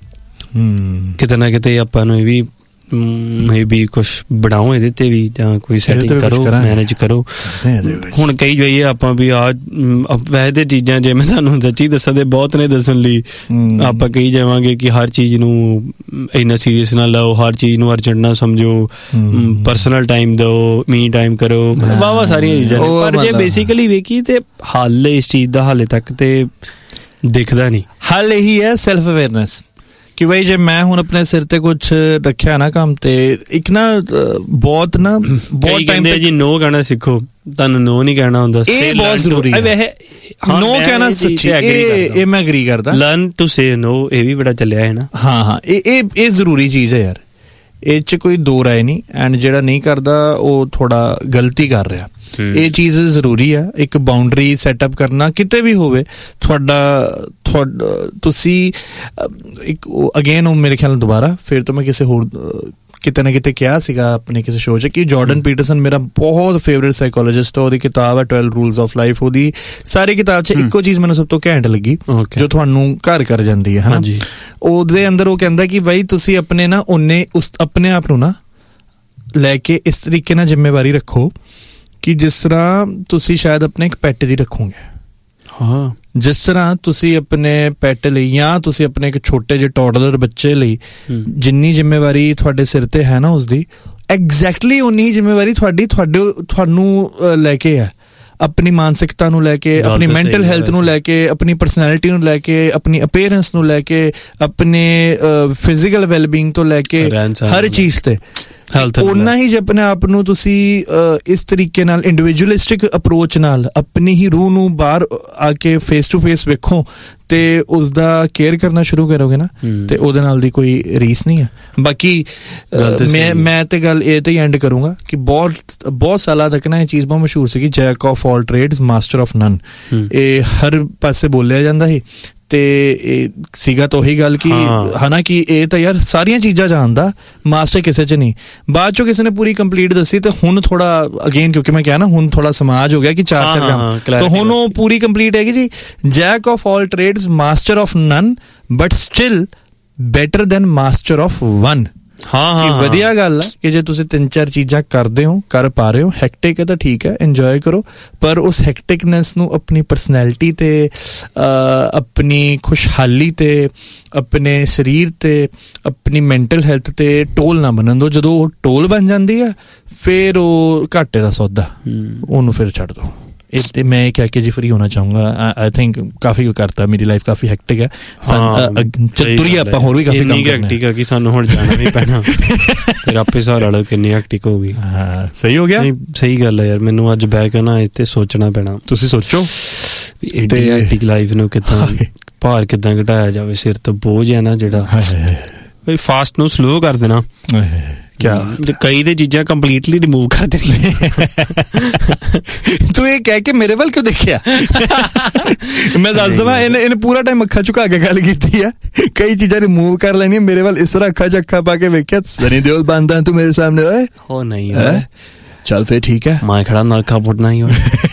ਕਿਤੇ ਨਾ ਕਿਤੇ। ਆਪਾਂ ਨੂੰ ਇਹ ਵੀ ਮੇ ਵੀ ਕੁਛ ਬਣਾਓ ਇਹਦੇ ਤੇ ਵੀ, ਜਾਂ ਕੋਈ ਸੈਟਿੰਗ ਕਰੋ, ਮੈਨੇਜ ਕਰੋ। ਹੁਣ ਕਈ ਜਾਈਏ ਆਪਾਂ ਵੀ ਆ ਵੈਸੇ ਤੇ ਚੀਜ਼ਾਂ, ਜੇ ਮੈਂ ਤੁਹਾਨੂੰ ਸੱਚੀ ਦੱਸਾਂ ਤੇ ਬਹੁਤ ਨੇ ਦੱਸਣ ਲਈ। ਆਪਾਂ ਕਹੀ ਜਾਵਾਂਗੇ ਕਿ ਹਰ ਚੀਜ਼ ਨੂੰ ਇੰਨਾ ਸੀਰੀਅਸ ਨਾ ਲਓ, ਹਰ ਚੀਜ਼ ਨੂੰ ਅਰਜੈਂਟ ਨਾ ਸਮਝੋ, ਪਰਸਨਲ ਟਾਈਮ ਦਿਓ, ਮੀ ਟਾਈਮ ਕਰੋ, ਵਾਹ ਵਾਹ ਸਾਰੀਆਂ ਚੀਜ਼ਾਂ ਨੇ। ਪਰ ਜੇ ਬੇਸਿਕਲੀ ਵੇਖੀ ਤੇ ਹੱਲ ਇਸ ਚੀਜ਼ ਦਾ ਹਾਲੇ ਤੱਕ ਤੇ ਦਿਖਦਾ ਨਹੀਂ। ਹੱਲ ਇਹੀ ਹੈ ਸੈਲਫ ਅਵੇਅਰਨੈਸ, ਕਿ ਬਈ ਜੇ ਮੈਂ ਹੁਣ ਆਪਣੇ ਸਿਰ ਤੇ ਕੁਛ ਰੱਖਿਆ ਨਾ ਕੰਮ, ਤੇ ਇੱਕ ਨਾ ਬਹੁਤ ਨਾ ਬਹੁਤ ਟਾਈਮ ਤੇ ਜੀ ਨੋ ਕਹਿਣਾ ਸਿੱਖੋ। ਤੁਹਾਨੂੰ ਨੋ ਨਹੀਂ ਕਹਿਣਾ ਹੁੰਦਾ, ਇਹ ਬਹੁਤ ਜ਼ਰੂਰੀ ਹੈ। ਨੋ ਕਹਿਣਾ ਸੱਚੀ, ਇਹ ਮੈਂ ਐਗਰੀ ਕਰਦਾ। ਲਰਨ ਟੂ ਸੇ ਨੋ, ਇਹ ਵੀ ਬੜਾ ਚੱਲਿਆ ਹੈ ਨਾ। ਹਾਂ ਹਾਂ, ਇਹ ਇਹ ਇਹ ਜ਼ਰੂਰੀ ਚੀਜ਼ ਹੈ ਯਾਰ, ਇਹ 'ਚ ਕੋਈ ਦੋ ਰਾਏ ਨਹੀਂ। ਐਂਡ ਜਿਹੜਾ ਨਹੀਂ ਕਰਦਾ ਉਹ ਥੋੜਾ ਗਲਤੀ ਕਰ ਰਿਹਾ। ਇਹ ਚੀਜ਼ ਜ਼ਰੂਰੀ ਆ, ਇੱਕ ਬਾਉਂਡਰੀ ਸੈਟਅਪ ਕਰਨਾ ਕਿਤੇ ਵੀ ਹੋਵੇ। ਤੁਹਾਡਾ ਤੁਸੀਂ ਇੱਕ ਅਗੇਨ ਉਹ ਮੇਰੇ ਖਿਆਲ ਨਾਲ ਦੁਬਾਰਾ ਫਿਰ ਤੋਂ ਮੈਂ ਕਿਸੇ ਹੋਰ ਕਿਤੇ ਨਾ ਕਿਤੇ ਕਿਹਾ ਸੀਗਾ ਆਪਣੇ ਕਿਸੇ ਸ਼ੋਅ 'ਚ ਕਿ ਜਾਰਡਨ ਪੀਟਰਸਨ ਮੇਰਾ ਬਹੁਤ ਫੇਵਰੇਟ ਸਾਈਕੋਲੋਜਿਸਟ। ਉਹਦੀ ਕਿਤਾਬ ਹੈ ਟਵੈਲਵ ਰੂਲਸ ਆਫ ਲਾਈਫ। ਉਹਦੀ ਸਾਰੀ ਕਿਤਾਬ 'ਚ ਇੱਕੋ ਚੀਜ਼ ਮੈਨੂੰ ਸਭ ਤੋਂ ਘੈਂਟ ਲੱਗੀ ਜੋ ਤੁਹਾਨੂੰ ਘਰ ਕਰ ਜਾਂਦੀ ਹੈ, ਹਨਾ। ਉਹਦੇ ਅੰਦਰ ਉਹ ਕਹਿੰਦਾ ਕਿ ਬਾਈ ਤੁਸੀਂ ਆਪਣੇ ਨਾ ਉਹਨੇ ਉਸ ਆਪਣੇ ਆਪ ਨੂੰ ਨਾ ਲੈ ਕੇ ਇਸ ਤਰੀਕੇ ਨਾਲ ਜ਼ਿੰਮੇਵਾਰੀ ਰੱਖੋ ਕਿ ਜਿਸ ਤਰ੍ਹਾਂ ਤੁਸੀਂ ਸ਼ਾਇਦ ਆਪਣੇ ਇੱਕ ਪੈਟ ਦੀ ਰੱਖੋਗੇ। ਹਾਂ, ਜਿਸ ਤਰ੍ਹਾਂ ਤੁਸੀਂ ਆਪਣੇ ਪੈਟ ਲਈ ਜਾਂ ਤੁਸੀਂ ਆਪਣੇ ਇੱਕ ਛੋਟੇ ਜਿਹੇ ਟੌਡਲਰ ਬੱਚੇ ਲਈ ਜਿੰਨੀ ਜ਼ਿੰਮੇਵਾਰੀ ਤੁਹਾਡੇ ਸਿਰ ਤੇ ਹੈ ਨਾ, ਉਸਦੀ ਐਗਜ਼ੈਕਟਲੀ ਉਨੀ ਹੀ ਜ਼ਿੰਮੇਵਾਰੀ ਤੁਹਾਡੀ ਤੁਹਾਡੇ ਤੁਹਾਨੂੰ ਲੈ ਕੇ ਹੈ। ਆਪਣੀ ਮਾਨਸਿਕਤਾ ਨੂੰ ਲੈ ਕੇ, ਆਪਣੀ ਮੈਂਟਲ ਹੈਲਥ ਨੂੰ ਲੈ ਕੇ, ਆਪਣੀ ਪਰਸਨੈਲਿਟੀ ਨੂੰ ਲੈ ਕੇ, ਆਪਣੀ ਅਪੀਅਰੈਂਸ ਨੂੰ ਲੈ ਕੇ, ਆਪਣੇ ਫਿਜ਼ੀਕਲ ਵੈਲਬੀਇੰਗ ਤੋਂ ਲੈ ਕੇ, ਹਰ ਚੀਜ਼ ਤੇ ਉਹਨਾਂ ਹੀ ਜੇ ਆਪਣੇ ਆਪ ਨੂੰ ਤੁਸੀਂ ਇਸ ਤਰੀਕੇ ਨਾਲ ਇੰਡੀਵਿਜੂਅਲਿਸਟਿਕ ਅਪਰੋਚ ਨਾਲ ਆਪਣੀ ਹੀ ਰੂਹ ਨੂੰ ਬਾਹਰ ਆ ਕੇ ਫੇਸ ਟੂ ਫੇਸ ਵੇਖੋ ਤੇ ਉਸਦਾ ਕੇਅਰ ਕਰਨਾ ਸ਼ੁਰੂ ਕਰੋਗੇ ਨਾ, ਤੇ ਉਹਦੇ ਨਾਲ ਦੀ ਕੋਈ ਰੀਸ ਨਹੀਂ ਹੈ। ਬਾਕੀ ਮੈਂ ਮੈਂ ਤੇ ਗੱਲ ਇਹ ਤੇ ਹੀ ਐਂਡ ਕਰੂੰਗਾ ਕਿ ਬਹੁਤ ਬਹੁਤ ਸਾਲਾਂ ਤੱਕ ਨਾ ਇਹ ਚੀਜ਼ ਬਹੁਤ ਮਸ਼ਹੂਰ ਸੀਗੀ, Jack of all trades master of ਨਨ। ਇਹ ਹਰ ਪਾਸੇ ਬੋਲਿਆ ਜਾਂਦਾ ਸੀ ਤੇ ਇਹ ਸੀਗਾ ਤਾਂ ਉਹੀ ਗੱਲ ਕਿ ਹਨਾ ਕਿ ਇਹ ਤਾਂ ਯਾਰ ਸਾਰੀਆਂ ਚੀਜ਼ਾਂ ਜਾਣਦਾ, ਮਾਸਟਰ ਕਿਸੇ 'ਚ ਨਹੀਂ। ਬਾਅਦ 'ਚੋਂ ਕਿਸੇ ਨੇ ਪੂਰੀ ਕੰਪਲੀਟ ਦੱਸੀ ਤੇ ਹੁਣ ਥੋੜਾ ਅਗੇਨ ਕਿਉਂਕਿ ਮੈਂ ਕਿਹਾ ਨਾ ਹੁਣ ਥੋੜਾ ਸਮਾਜ ਹੋ ਗਿਆ ਕਿ ਚਾਰ ਚਾਰ ਕੰਮ, ਤਾਂ ਹੁਣ ਉਹ ਪੂਰੀ ਕੰਪਲੀਟ ਹੈਗੀ ਜੀ, Jack of all trades master of nun but still better than master of one. ਹਾਂ ਹਾਂ ਵਧੀਆ ਗੱਲ ਹੈ ਕਿ ਜੇ ਤੁਸੀਂ ਤਿੰਨ ਚਾਰ ਚੀਜ਼ਾਂ ਕਰਦੇ ਹੋ, ਕਰ ਪਾ ਰਹੇ ਹੋ, ਹੈਕਟਿਕ ਹੈ ਤਾਂ ਠੀਕ ਹੈ, ਇੰਜੋਏ ਕਰੋ, ਪਰ ਉਸ ਹੈਕਟਿਕਨੈਸ ਨੂੰ ਆਪਣੀ ਪਰਸਨੈਲਿਟੀ ਤੇ ਆਪਣੀ ਖੁਸ਼ਹਾਲੀ ਤੇ ਆਪਣੇ ਸਰੀਰ ਤੇ ਆਪਣੀ ਮੈਂਟਲ ਹੈਲਥ ਤੇ ਟੋਲ ਨਾ ਬਣਨ ਦਿਓ। ਜਦੋਂ ਉਹ ਟੋਲ ਬਣ ਜਾਂਦੀ ਹੈ ਫਿਰ ਉਹ ਘਾਟੇ ਦਾ ਸੌਦਾ, ਉਹਨੂੰ ਫਿਰ ਛੱਡ ਦਿਓ। ਇਹ ਤੇ ਮੈਂ ਇਹ ਕਹਿ ਕੇ ਜੀ ਫਰੀ ਹੋਣਾ ਚਾਹੂੰਗਾ। ਆਈ ਥਿੰਕ ਕਾਫੀ ਕਰਤਾ, ਮੇਰੀ ਲਾਈਫ ਕਾਫੀ ਹੈਕਟਿਕ ਹੈ, ਚਤੁਰੀ ਆਪਾਂ ਹੋਰ ਵੀ ਕਾਫੀ ਕੰਮ ਕਰਨਾ। ਹੈਕਟਿਕ ਹੈ ਕਿ ਸਾਨੂੰ ਹੁਣ ਜਾਣਾ ਵੀ ਪੈਣਾ, ਫਿਰ ਆਪੇ ਹਿਸਾਬ ਲਾ ਕਿੰਨੀ ਹੈਕਟਿਕ ਹੋ ਗਈ। ਹਾਂ ਸਹੀ ਹੋ ਗਿਆ, ਸਹੀ ਗੱਲ ਹੈ ਯਾਰ। ਮੈਨੂੰ ਅੱਜ ਬਹਿ ਕੇ ਨਾ ਇੱਥੇ ਸੋਚਣਾ ਪੈਣਾ। ਤੁਸੀਂ ਸੋਚੋ ਏਡੀ ਹੈਕਟਿਕ ਲਾਈਫ ਨੂੰ ਕਿੱਦਾਂ ਭਾਰ ਕਿੱਦਾਂ ਘਟਾਇਆ ਜਾਵੇ, ਸਿਰ ਤੋਂ ਬੋਝ ਹੈ ਨਾ ਜਿਹੜਾ, ਫਾਸਟ ਨੂੰ ਸਲੋ ਕਰ ਦੇਣਾ। ਕਿਆ ਕਈ ਦੇ ਚੀਜ਼ਾਂ ਕੰਪਲੀਟਲੀ ਰਿਮੂਵ ਕਰ ਦੇਣੀ। ਤੂੰ ਇਹ ਕਹਿ ਕੇ ਮੇਰੇ ਵੱਲ ਕਿਉਂ ਦੇਖਿਆ? ਮੈਂ ਦੱਸ ਦੇਵਾਂ, ਇਹਨੇ ਇਹਨੇ ਪੂਰਾ ਟਾਈਮ ਅੱਖਾਂ ਝੁਕਾ ਕੇ ਗੱਲ ਕੀਤੀ ਆ। ਕਈ ਚੀਜ਼ਾਂ ਰਿਮੂਵ ਕਰ ਲੈਣੀਆਂ, ਮੇਰੇ ਵੱਲ ਇਸ ਤਰ੍ਹਾਂ ਅੱਖਾਂ 'ਚ ਅੱਖਾਂ ਪਾ ਕੇ ਵੇਖਿਆ, ਸਨੀ ਦਿਓਲ ਬਣਦਾ ਤੂੰ ਮੇਰੇ ਸਾਹਮਣੇ। ਓਏ ਹੋ ਨਹੀਂ ਚੱਲ ਫਿਰ ਠੀਕ ਹੈ, ਮੈਂ ਖੜਾ ਨਲਕਾ ਪੁੱਟਣਾ ਹੀ।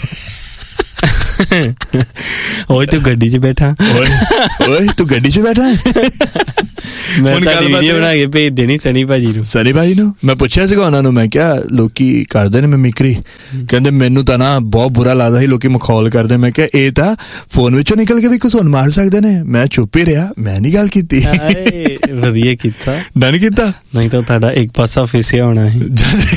ਓਏ ਤੂੰ ਗੱਡੀ 'ਚ ਬੈਠਾ, ਓਏ ਤੂੰ ਗੱਡੀ 'ਚ ਬੈਠਾ। ਮੈਂ ਤਾਂ ਵੀਡੀਓ ਬਣਾ ਕੇ ਭੇਜ ਦੇਣੀ ਸਨੀ ਭਾਜੀ ਨੂੰ। ਸਨੀ ਭਾਜੀ ਨੂੰ ਮੈਂ ਪੁੱਛਿਆ ਸੀਗਾ ਉਹਨਾਂ ਨੂੰ, ਮੈਂ ਕਿਹਾ ਲੋਕੀ ਕਰਦੇ ਨੇ ਮਿਮਿਕਰੀ, ਕਹਿੰਦੇ ਮੈਨੂੰ ਤਾਂ ਨਾ ਬਹੁਤ ਬੁਰਾ ਲੱਗਦਾ ਸੀ ਲੋਕੀ ਮਖੌਲ ਕਰਦੇ। ਮੈਂ ਕਿਹਾ ਇਹ ਤਾਂ ਫੋਨ ਵਿੱਚੋਂ ਨਿਕਲ ਕੇ ਵੀ ਕੁਝ ਹੁਣ ਮਾਰ ਸਕਦੇ ਨੇ। ਮੈਂ ਚੁੱਪ ਹੀ ਰਿਹਾ, ਮੈਂ ਨਹੀਂ ਗੱਲ ਕੀਤੀ। ਵਧੀਆ ਕੀਤਾ, ਡਨ ਕੀਤਾ, ਨਹੀਂ ਤਾਂ ਤੁਹਾਡਾ ਇੱਕ ਪਾਸਾ ਫਿਸਿਆ ਹੋਣਾ ਸੀ।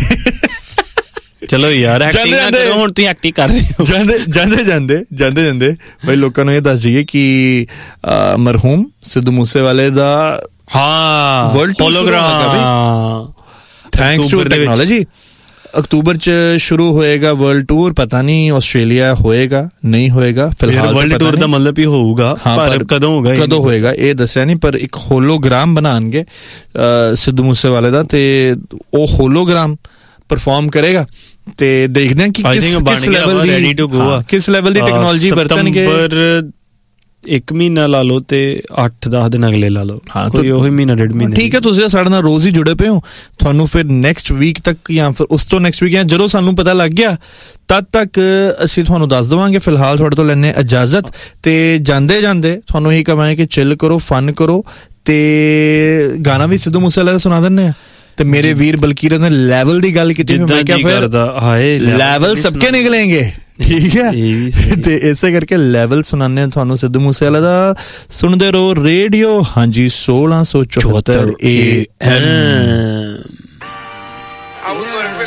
ਚਲੋ ਯਾਰ ਐਕਟਿੰਗ ਨਾ ਕਰੋ, ਹੁਣ ਤੁਸੀਂ ਐਕਟਿੰਗ ਕਰ ਰਹੇ ਹੋ। ਜਾਂਦੇ ਜਾਂਦੇ ਜਾਂਦੇ ਜਾਂਦੇ ਜਾਂਦੇ ਬਈ ਲੋਕਾਂ ਨੂੰ ਇਹ ਦੱਸ ਦਈਏ ਕਿ ਮਰਹੂਮ ਸਿੱਧੂ ਮੂਸੇਵਾਲੇ ਦਾ ਹਾਂ world hologram, thanks to technology, October 'ਚ ਸ਼ੁਰੂ ਹੋਏਗਾ ਵਰਲਡ ਟੂਰ। ਪਤਾ ਨਹੀਂ ਆਸਟ੍ਰੇਲੀਆ ਹੋਏਗਾ ਨਹੀਂ ਹੋਏਗਾ, ਫਿਲਹਾਲ ਵਰਲਡ ਟੂਰ ਦਾ ਮਤਲਬ ਹੀ ਹੋਊਗਾ, ਪਰ ਕਦੋਂ ਹੋਗਾ ਕਦੋਂ ਹੋਏਗਾ ਇਹ ਦੱਸਿਆ ਨਹੀਂ। ਪਰ ਇੱਕ ਹੋਲੋਗ੍ਰਾਮ ਬਣਾਉਣਗੇ ਸਿੱਧੂ ਮੂਸੇਵਾਲੇ ਦਾ, ਤੇ ਉਹ ਹੋਲੋਗ੍ਰਾਮ ਪਰਫਾਰਮ ਕਰੇਗਾ ਤੇ ਦੇਖਦੇ ਹਾਂ ਕਿ ਕਿਸ ਕਿਸ ਲੈਵਲ ਦੀ ਕਿਸ ਲੈਵਲ ਦੀ ਟੈਕਨੋਲੋਜੀ ਵਰਤਣਗੇ। ਇੱਕ ਮਹੀਨਾ ਲਾ ਲਓ ਤੇ ਅੱਠ ਦਸ ਦਿਨ ਅਗਲੇ ਲਾ ਲਓ, ਕੋਈ ਉਹੀ ਮਹੀਨਾ ਡੇਢ ਮਹੀਨਾ। ਠੀਕ ਹੈ, ਤੁਸੀਂ ਸਾਡੇ ਨਾਲ ਰੋਜ਼ ਹੀ ਜੁੜੇ ਪਏ ਹੋ, ਤੁਹਾਨੂੰ ਫਿਰ ਨੈਕਸਟ ਵੀਕ ਤੱਕ ਜਾਂ ਫਿਰ ਉਸ ਤੋਂ ਨੈਕਸਟ ਵੀਕ ਜਾਂ ਜਦੋਂ ਸਾਨੂੰ ਪਤਾ ਲੱਗ ਗਿਆ ਤਦ ਤੱਕ ਅਸੀਂ ਤੁਹਾਨੂੰ ਦੱਸ ਦੇਵਾਂਗੇ। ਫਿਲਹਾਲ ਤੁਹਾਡੇ ਤੋਂ ਲੈਣੇ ਇਜਾਜ਼ਤ, ਤੇ ਜਾਂਦੇ ਜਾਂਦੇ ਤੁਹਾਨੂੰ ਇਹੀ ਕਹਾਂਗੇ ਕਿ ਚਿੱਲ ਕਰੋ, ਫਨ ਕਰੋ, ਤੇ ਗਾਣਾ ਵੀ ਸਿੱਧੂ ਮੂਸੇਵਾਲੇ ਦਾ ਸੁਣਾ ਦਿੰਦੇ ਆ। ਤੇ ਮੇਰੇ ਵੀਰ ਬਲਕੀਰਤ ਨੇ ਲੈਵਲ ਦੀ ਗੱਲ ਕੀਤੀ, ਮੈਂ ਕਿਹਾ ਫਿਰ ਲੈਵਲ ਸਬਕੇ ਨਿਕਲੇਂਗੇ, ਠੀਕ ਹੈ। ਤੇ ਇਸੇ ਕਰਕੇ ਲੈਵਲ ਸੁਣਾਉਂਦੇ ਹਾਂ ਤੁਹਾਨੂੰ ਸਿੱਧੂ ਮੂਸੇਵਾਲੇ ਦਾ। ਸੁਣਦੇ ਰਹੋ ਰੇਡੀਓ ਹਾਂਜੀ ਸੋਲਾਂ ਸੌ ਚੁਹੱਤਰ ਏ ਐਮ।